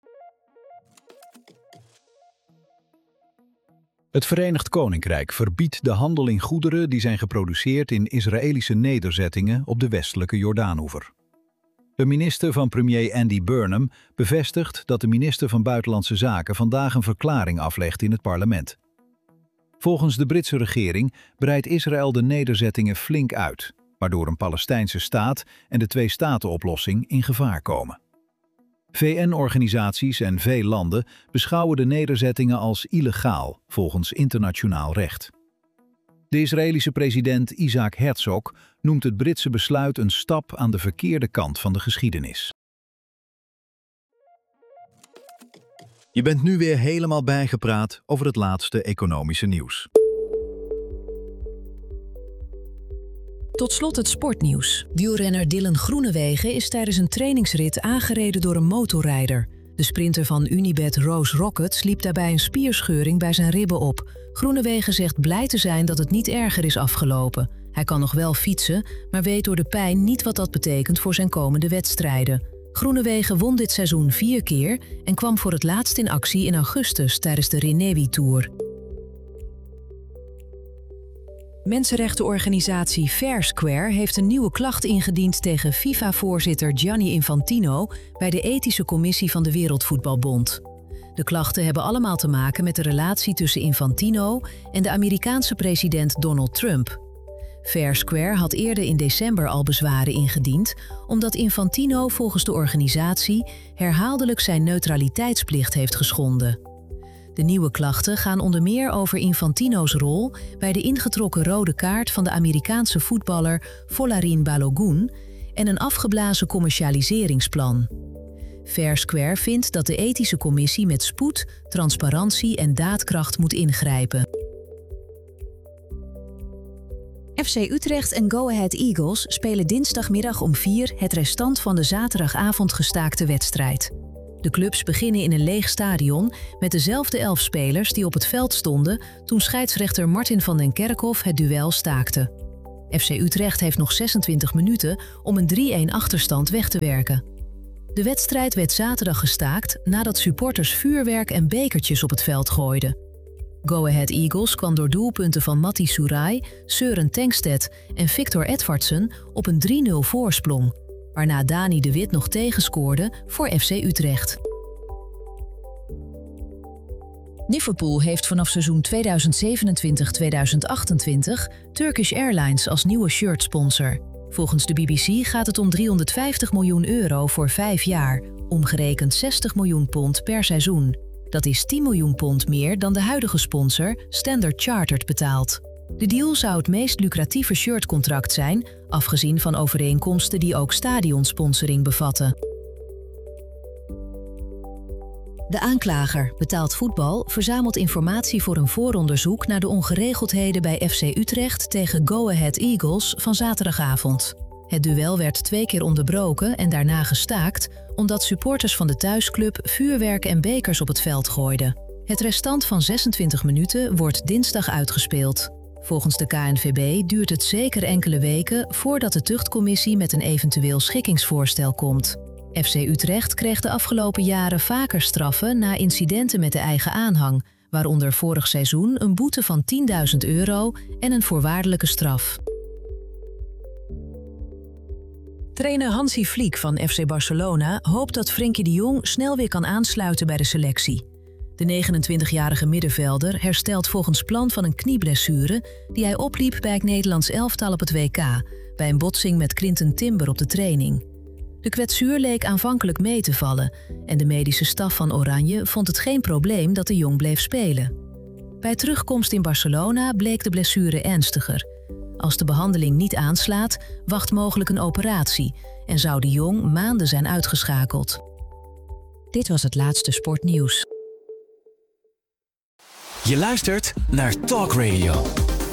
Het Verenigd Koninkrijk verbiedt de handel in goederen die zijn geproduceerd in Israëlische nederzettingen op de westelijke Jordaanoever. De minister van premier Andy Burnham bevestigt dat de minister van Buitenlandse Zaken vandaag een verklaring aflegt in het parlement. Volgens de Britse regering breidt Israël de nederzettingen flink uit, waardoor een Palestijnse staat en de twee-staten-oplossing in gevaar komen. VN-organisaties en veel landen beschouwen de nederzettingen als illegaal, volgens internationaal recht. De Israëlische president Isaac Herzog noemt het Britse besluit een stap aan de verkeerde kant van de geschiedenis. Je bent nu weer helemaal bijgepraat over het laatste economische nieuws. Tot slot het sportnieuws. Wielrenner Dylan Groenewegen is tijdens een trainingsrit aangereden door een motorrijder. De sprinter van Unibet Rose Rockets liep daarbij een spierscheuring bij zijn ribben op. Groenewegen zegt blij te zijn dat het niet erger is afgelopen. Hij kan nog wel fietsen, maar weet door de pijn niet wat dat betekent voor zijn komende wedstrijden. Groenewegen won dit seizoen 4 keer en kwam voor het laatst in actie in augustus tijdens de Renewi Tour. Mensenrechtenorganisatie Fair Square heeft een nieuwe klacht ingediend tegen FIFA-voorzitter Gianni Infantino bij de Ethische Commissie van de Wereldvoetbalbond. De klachten hebben allemaal te maken met de relatie tussen Infantino en de Amerikaanse president Donald Trump. Fair Square had eerder in december al bezwaren ingediend, omdat Infantino volgens de organisatie herhaaldelijk zijn neutraliteitsplicht heeft geschonden. De nieuwe klachten gaan onder meer over Infantino's rol bij de ingetrokken rode kaart van de Amerikaanse voetballer Folarin Balogun en een afgeblazen commercialiseringsplan. Fair Square vindt dat de ethische commissie met spoed, transparantie en daadkracht moet ingrijpen. FC Utrecht en Go Ahead Eagles spelen dinsdagmiddag om 4 het restant van de zaterdagavond gestaakte wedstrijd. De clubs beginnen in een leeg stadion met dezelfde 11 spelers die op het veld stonden toen scheidsrechter Martin van den Kerkhof het duel staakte. FC Utrecht heeft nog 26 minuten om een 3-1 achterstand weg te werken. De wedstrijd werd zaterdag gestaakt nadat supporters vuurwerk en bekertjes op het veld gooiden. Go Ahead Eagles kwam door doelpunten van Matti Soerai, Søren Tengstedt en Victor Edvardsen op een 3-0 voorsprong, waarna Dani de Wit nog tegenscoorde voor FC Utrecht. Liverpool heeft vanaf seizoen 2027-2028 Turkish Airlines als nieuwe shirtsponsor. Volgens de BBC gaat het om €350 miljoen voor 5 jaar, omgerekend £60 miljoen per seizoen. Dat is £10 miljoen meer dan de huidige sponsor Standard Chartered betaalt. De deal zou het meest lucratieve shirtcontract zijn, afgezien van overeenkomsten die ook stadionsponsoring bevatten. De aanklager, Betaald Voetbal, verzamelt informatie voor een vooronderzoek naar de ongeregeldheden bij FC Utrecht tegen Go Ahead Eagles van zaterdagavond. Het duel werd 2 keer onderbroken en daarna gestaakt, omdat supporters van de thuisclub vuurwerk en bekers op het veld gooiden. Het restant van 26 minuten wordt dinsdag uitgespeeld. Volgens de KNVB duurt het zeker enkele weken voordat de tuchtcommissie met een eventueel schikkingsvoorstel komt. FC Utrecht kreeg de afgelopen jaren vaker straffen na incidenten met de eigen aanhang, waaronder vorig seizoen een boete van €10.000 en een voorwaardelijke straf. Trainer Hansi Flick van FC Barcelona hoopt dat Frenkie de Jong snel weer kan aansluiten bij de selectie. De 29-jarige middenvelder herstelt volgens plan van een knieblessure die hij opliep bij het Nederlands elftal op het WK, bij een botsing met Quinten Timber op de training. De kwetsuur leek aanvankelijk mee te vallen en de medische staf van Oranje vond het geen probleem dat de Jong bleef spelen. Bij terugkomst in Barcelona bleek de blessure ernstiger. Als de behandeling niet aanslaat, wacht mogelijk een operatie en zou de Jong maanden zijn uitgeschakeld. Dit was het laatste sportnieuws. Je luistert naar Talk Radio.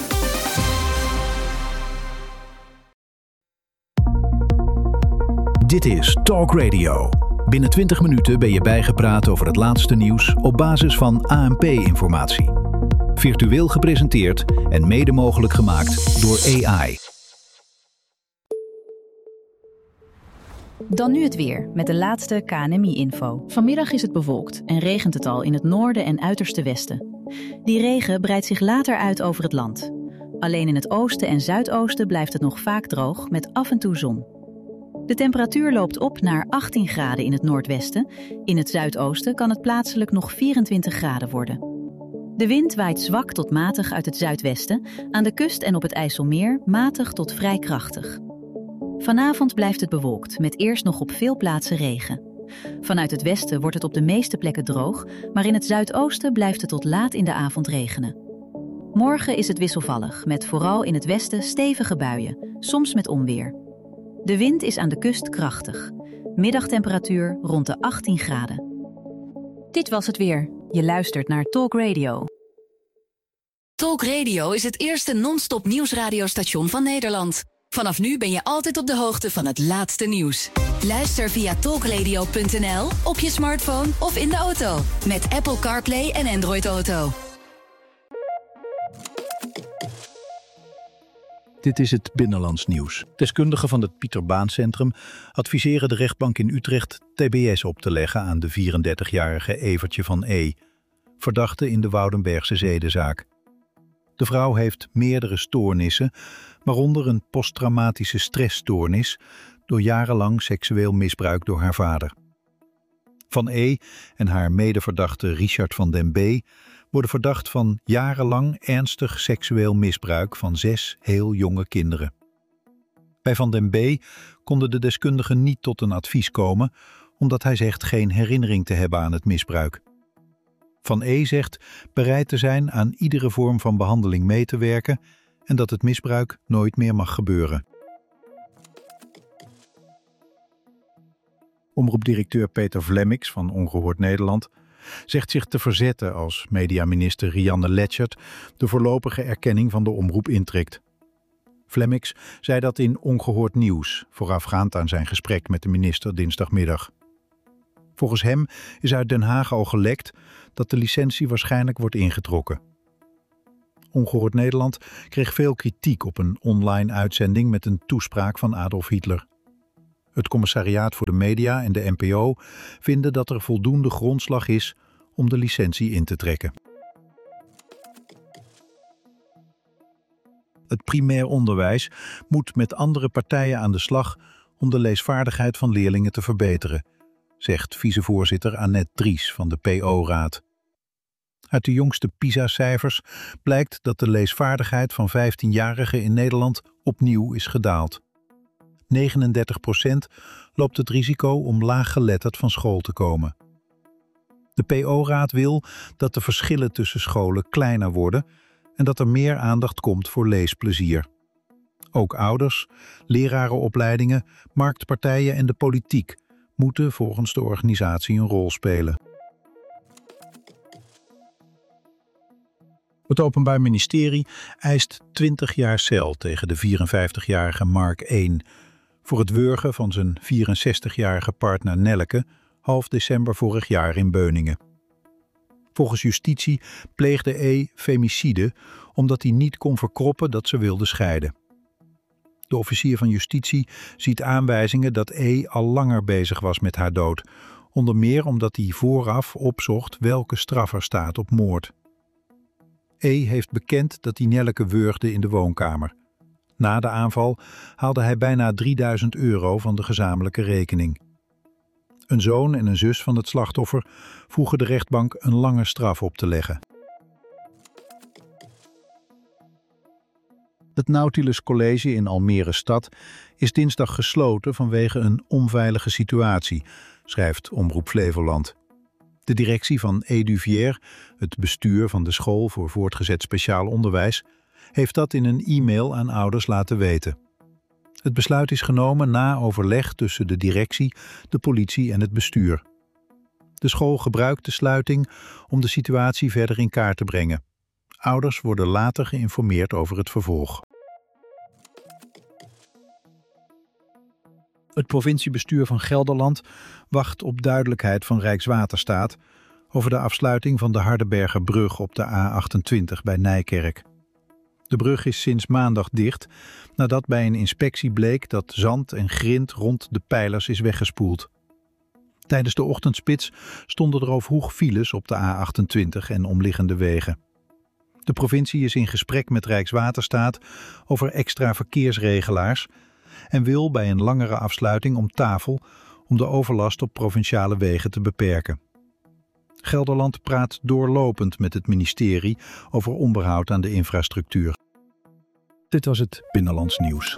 Dit is Talk Radio. Binnen 20 minuten ben je bijgepraat over het laatste nieuws op basis van ANP-informatie. Virtueel gepresenteerd en mede mogelijk gemaakt door AI. Dan nu het weer, met de laatste KNMI-info. Vanmiddag is het bewolkt en regent het al in het noorden en uiterste westen. Die regen breidt zich later uit over het land. Alleen in het oosten en zuidoosten blijft het nog vaak droog, met af en toe zon. De temperatuur loopt op naar 18 graden in het noordwesten. In het zuidoosten kan het plaatselijk nog 24 graden worden. De wind waait zwak tot matig uit het zuidwesten, aan de kust en op het IJsselmeer matig tot vrij krachtig. Vanavond blijft het bewolkt, met eerst nog op veel plaatsen regen. Vanuit het westen wordt het op de meeste plekken droog, maar in het zuidoosten blijft het tot laat in de avond regenen. Morgen is het wisselvallig, met vooral in het westen stevige buien, soms met onweer. De wind is aan de kust krachtig. Middagtemperatuur rond de 18 graden. Dit was het weer. Je luistert naar Talk Radio. Talk Radio is het eerste non-stop nieuwsradiostation van Nederland. Vanaf nu ben je altijd op de hoogte van het laatste nieuws. Luister via talkradio.nl, op je smartphone of in de auto. Met Apple CarPlay en Android Auto. Dit is het Binnenlands nieuws. Deskundigen van het Pieter Baan Centrum adviseren de rechtbank in Utrecht TBS op te leggen aan de 34-jarige Evertje van E., verdachte in de Woudenbergse zedenzaak. De vrouw heeft meerdere stoornissen, waaronder een posttraumatische stressstoornis door jarenlang seksueel misbruik door haar vader. Van E. en haar medeverdachte Richard van den B. worden verdacht van jarenlang ernstig seksueel misbruik van 6 heel jonge kinderen. Bij Van den B. konden de deskundigen niet tot een advies komen, omdat hij zegt geen herinnering te hebben aan het misbruik. Van E. zegt bereid te zijn aan iedere vorm van behandeling mee te werken en dat het misbruik nooit meer mag gebeuren. Omroepdirecteur Peter Vlemmix van Ongehoord Nederland zegt zich te verzetten als mediaminister Rianne Letchert de voorlopige erkenning van de omroep intrekt. Vlemmix zei dat in Ongehoord Nieuws, voorafgaand aan zijn gesprek met de minister dinsdagmiddag. Volgens hem is uit Den Haag al gelekt dat de licentie waarschijnlijk wordt ingetrokken. Ongehoord Nederland kreeg veel kritiek op een online uitzending met een toespraak van Adolf Hitler. Het Commissariaat voor de Media en de NPO vinden dat er voldoende grondslag is om de licentie in te trekken. Het primair onderwijs moet met andere partijen aan de slag om de leesvaardigheid van leerlingen te verbeteren, zegt vicevoorzitter Annette Dries van de PO-raad. Uit de jongste PISA-cijfers blijkt dat de leesvaardigheid van 15-jarigen in Nederland opnieuw is gedaald. 39% loopt het risico om laaggeletterd van school te komen. De PO-raad wil dat de verschillen tussen scholen kleiner worden en dat er meer aandacht komt voor leesplezier. Ook ouders, lerarenopleidingen, marktpartijen en de politiek moeten volgens de organisatie een rol spelen. Het Openbaar Ministerie eist 20 jaar cel tegen de 54-jarige Mark 1... voor het wurgen van zijn 64-jarige partner Nelleke half december vorig jaar in Beuningen. Volgens justitie pleegde E. femicide omdat hij niet kon verkroppen dat ze wilde scheiden. De officier van justitie ziet aanwijzingen dat E. al langer bezig was met haar dood, onder meer omdat hij vooraf opzocht welke straf er staat op moord. E. heeft bekend dat hij Nelleke wurgde in de woonkamer. Na de aanval haalde hij bijna €3000 van de gezamenlijke rekening. Een zoon en een zus van het slachtoffer vroegen de rechtbank een lange straf op te leggen. Het Nautilus College in Almere Stad is dinsdag gesloten vanwege een onveilige situatie, schrijft Omroep Flevoland. De directie van Eduvier, het bestuur van de school voor voortgezet speciaal onderwijs, heeft dat in een e-mail aan ouders laten weten. Het besluit is genomen na overleg tussen de directie, de politie en het bestuur. De school gebruikt de sluiting om de situatie verder in kaart te brengen. Ouders worden later geïnformeerd over het vervolg. Het provinciebestuur van Gelderland wacht op duidelijkheid van Rijkswaterstaat over de afsluiting van de Hardenbergerbrug op de A28 bij Nijkerk. De brug is sinds maandag dicht nadat bij een inspectie bleek dat zand en grind rond de pijlers is weggespoeld. Tijdens de ochtendspits stonden er al vroeg files op de A28 en omliggende wegen. De provincie is in gesprek met Rijkswaterstaat over extra verkeersregelaars en wil bij een langere afsluiting om tafel om de overlast op provinciale wegen te beperken. Gelderland praat doorlopend met het ministerie over onderhoud aan de infrastructuur. Dit was het Binnenlands Nieuws.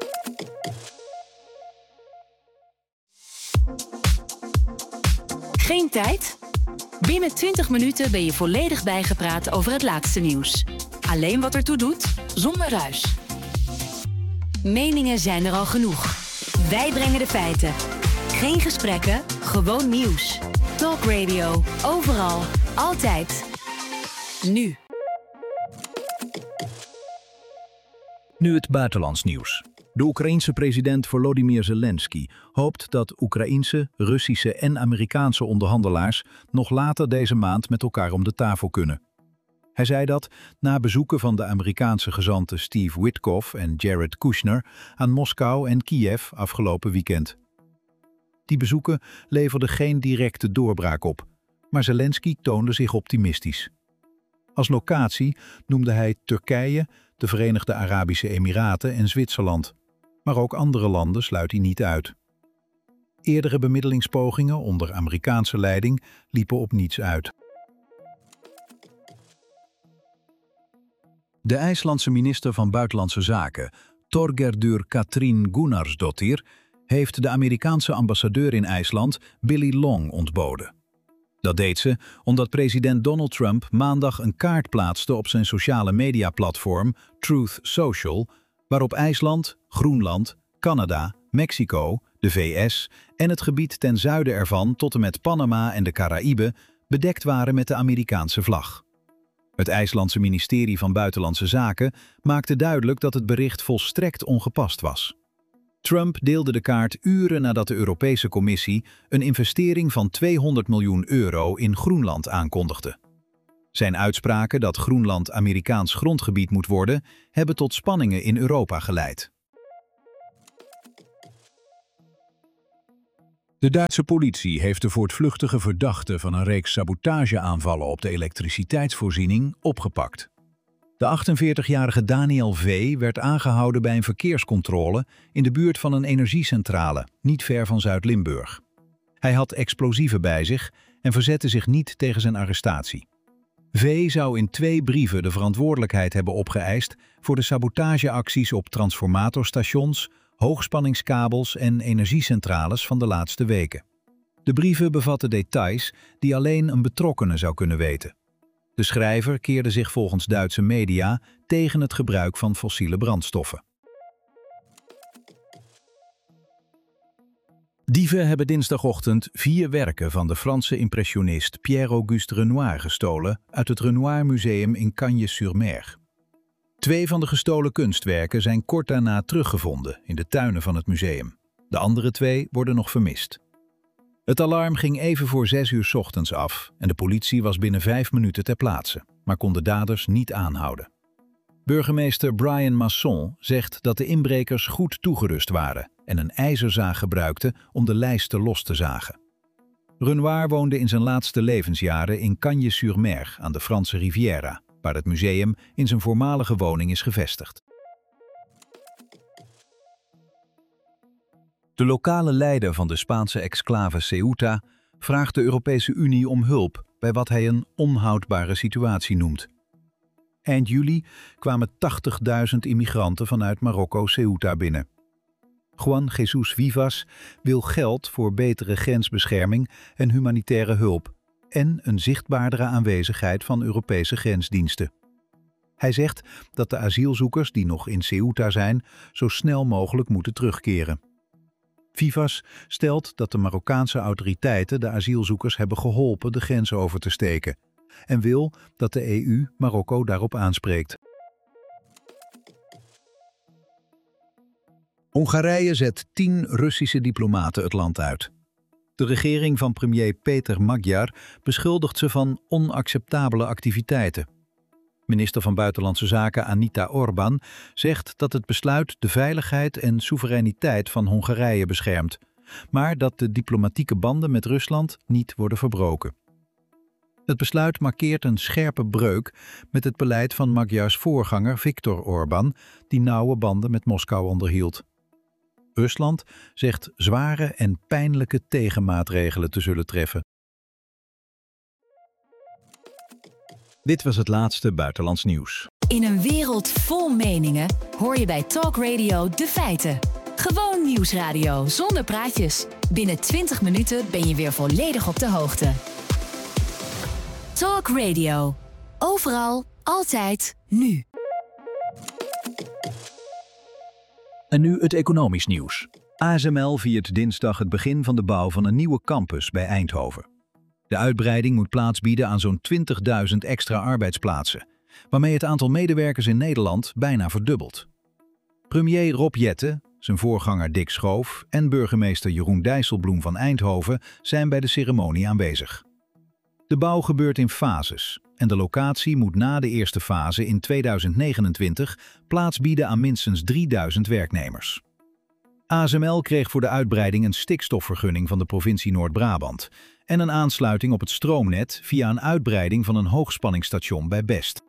Geen tijd? Binnen 20 minuten ben je volledig bijgepraat over het laatste nieuws. Alleen wat ertoe doet, zonder ruis. Meningen zijn er al genoeg. Wij brengen de feiten. Geen gesprekken, gewoon nieuws. Talk Radio, overal, altijd. Nu. Nu het buitenlands nieuws. De Oekraïense president Volodymyr Zelensky hoopt dat Oekraïense, Russische en Amerikaanse onderhandelaars nog later deze maand met elkaar om de tafel kunnen. Hij zei dat na bezoeken van de Amerikaanse gezanten Steve Witkoff en Jared Kushner aan Moskou en Kiev afgelopen weekend. Die bezoeken leverden geen directe doorbraak op, maar Zelensky toonde zich optimistisch. Als locatie noemde hij Turkije, de Verenigde Arabische Emiraten en Zwitserland. Maar ook andere landen sluit hij niet uit. Eerdere bemiddelingspogingen onder Amerikaanse leiding liepen op niets uit. De IJslandse minister van Buitenlandse Zaken, Thorgerður Katrín Gunnarsdóttir, heeft de Amerikaanse ambassadeur in IJsland, Billy Long, ontboden. Dat deed ze omdat president Donald Trump maandag een kaart plaatste op zijn sociale mediaplatform Truth Social, waarop IJsland, Groenland, Canada, Mexico, de VS en het gebied ten zuiden ervan tot en met Panama en de Caraïben bedekt waren met de Amerikaanse vlag. Het IJslandse ministerie van Buitenlandse Zaken maakte duidelijk dat het bericht volstrekt ongepast was. Trump deelde de kaart uren nadat de Europese Commissie een investering van €200 miljoen in Groenland aankondigde. Zijn uitspraken dat Groenland Amerikaans grondgebied moet worden, hebben tot spanningen in Europa geleid. De Duitse politie heeft de voortvluchtige verdachte van een reeks sabotageaanvallen op de elektriciteitsvoorziening opgepakt. De 48-jarige Daniel V. werd aangehouden bij een verkeerscontrole in de buurt van een energiecentrale, niet ver van Zuid-Limburg. Hij had explosieven bij zich en verzette zich niet tegen zijn arrestatie. V. zou in 2 brieven de verantwoordelijkheid hebben opgeëist voor de sabotageacties op transformatorstations, hoogspanningskabels en energiecentrales van de laatste weken. De brieven bevatten details die alleen een betrokkene zou kunnen weten. De schrijver keerde zich volgens Duitse media tegen het gebruik van fossiele brandstoffen. Dieven hebben dinsdagochtend 4 werken van de Franse impressionist Pierre-Auguste Renoir gestolen uit het Renoir Museum in Cagnes-sur-Mer. 2 van de gestolen kunstwerken zijn kort daarna teruggevonden in de tuinen van het museum. De andere 2 worden nog vermist. Het alarm ging even voor 6 uur 's ochtends af en de politie was binnen 5 minuten ter plaatse, maar kon de daders niet aanhouden. Burgemeester Brian Masson zegt dat de inbrekers goed toegerust waren en een ijzerzaag gebruikten om de lijsten los te zagen. Renoir woonde in zijn laatste levensjaren in Cagnes-sur-Mer aan de Franse Riviera, waar het museum in zijn voormalige woning is gevestigd. De lokale leider van de Spaanse exclave Ceuta vraagt de Europese Unie om hulp bij wat hij een onhoudbare situatie noemt. Eind juli kwamen 80.000 immigranten vanuit Marokko Ceuta binnen. Juan Jesus Vivas wil geld voor betere grensbescherming en humanitaire hulp en een zichtbaardere aanwezigheid van Europese grensdiensten. Hij zegt dat de asielzoekers die nog in Ceuta zijn zo snel mogelijk moeten terugkeren. Vivas stelt dat de Marokkaanse autoriteiten de asielzoekers hebben geholpen de grens over te steken en wil dat de EU Marokko daarop aanspreekt. Hongarije zet 10 Russische diplomaten het land uit. De regering van premier Péter Magyar beschuldigt ze van onacceptabele activiteiten. Minister van Buitenlandse Zaken Anita Orbán zegt dat het besluit de veiligheid en soevereiniteit van Hongarije beschermt, maar dat de diplomatieke banden met Rusland niet worden verbroken. Het besluit markeert een scherpe breuk met het beleid van Magyars voorganger Viktor Orbán, die nauwe banden met Moskou onderhield. Rusland zegt zware en pijnlijke tegenmaatregelen te zullen treffen. Dit was het laatste buitenlands nieuws. In een wereld vol meningen hoor je bij Talk Radio de feiten. Gewoon nieuwsradio zonder praatjes. Binnen 20 minuten ben je weer volledig op de hoogte. Talk Radio. Overal, altijd, nu. En nu het economisch nieuws. ASML viert dinsdag het begin van de bouw van een nieuwe campus bij Eindhoven. De uitbreiding moet plaats bieden aan zo'n 20.000 extra arbeidsplaatsen, waarmee het aantal medewerkers in Nederland bijna verdubbelt. Premier Rob Jetten, zijn voorganger Dick Schoof en burgemeester Jeroen Dijsselbloem van Eindhoven zijn bij de ceremonie aanwezig. De bouw gebeurt in fases en de locatie moet na de eerste fase in 2029 plaats bieden aan minstens 3000 werknemers. ASML kreeg voor de uitbreiding een stikstofvergunning van de provincie Noord-Brabant en een aansluiting op het stroomnet via een uitbreiding van een hoogspanningsstation bij Best.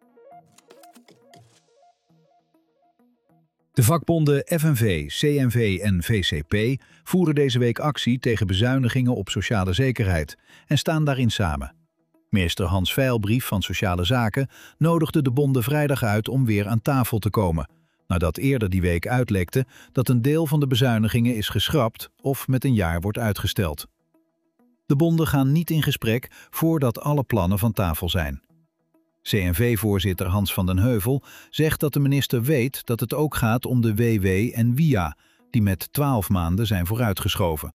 De vakbonden FNV, CNV en VCP voeren deze week actie tegen bezuinigingen op sociale zekerheid en staan daarin samen. Minister Hans Veilbrief van Sociale Zaken nodigde de bonden vrijdag uit om weer aan tafel te komen, nadat eerder die week uitlekte dat een deel van de bezuinigingen is geschrapt of met een jaar wordt uitgesteld. De bonden gaan niet in gesprek voordat alle plannen van tafel zijn. CNV-voorzitter Hans van den Heuvel zegt dat de minister weet dat het ook gaat om de WW en WIA, die met 12 maanden zijn vooruitgeschoven.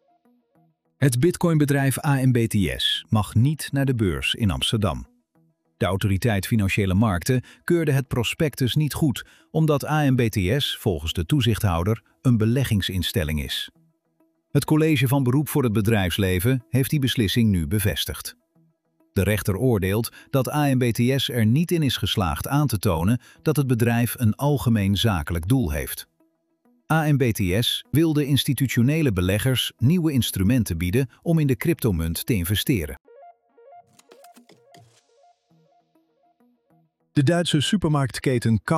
Het bitcoinbedrijf AMBTS mag niet naar de beurs in Amsterdam. De Autoriteit Financiële Markten keurde het prospectus niet goed, omdat AMBTS, volgens de toezichthouder, een beleggingsinstelling is. Het College van Beroep voor het Bedrijfsleven heeft die beslissing nu bevestigd. De rechter oordeelt dat AMBTS er niet in is geslaagd aan te tonen dat het bedrijf een algemeen zakelijk doel heeft. AMBTS wil de institutionele beleggers nieuwe instrumenten bieden om in de cryptomunt te investeren. De Duitse supermarktketen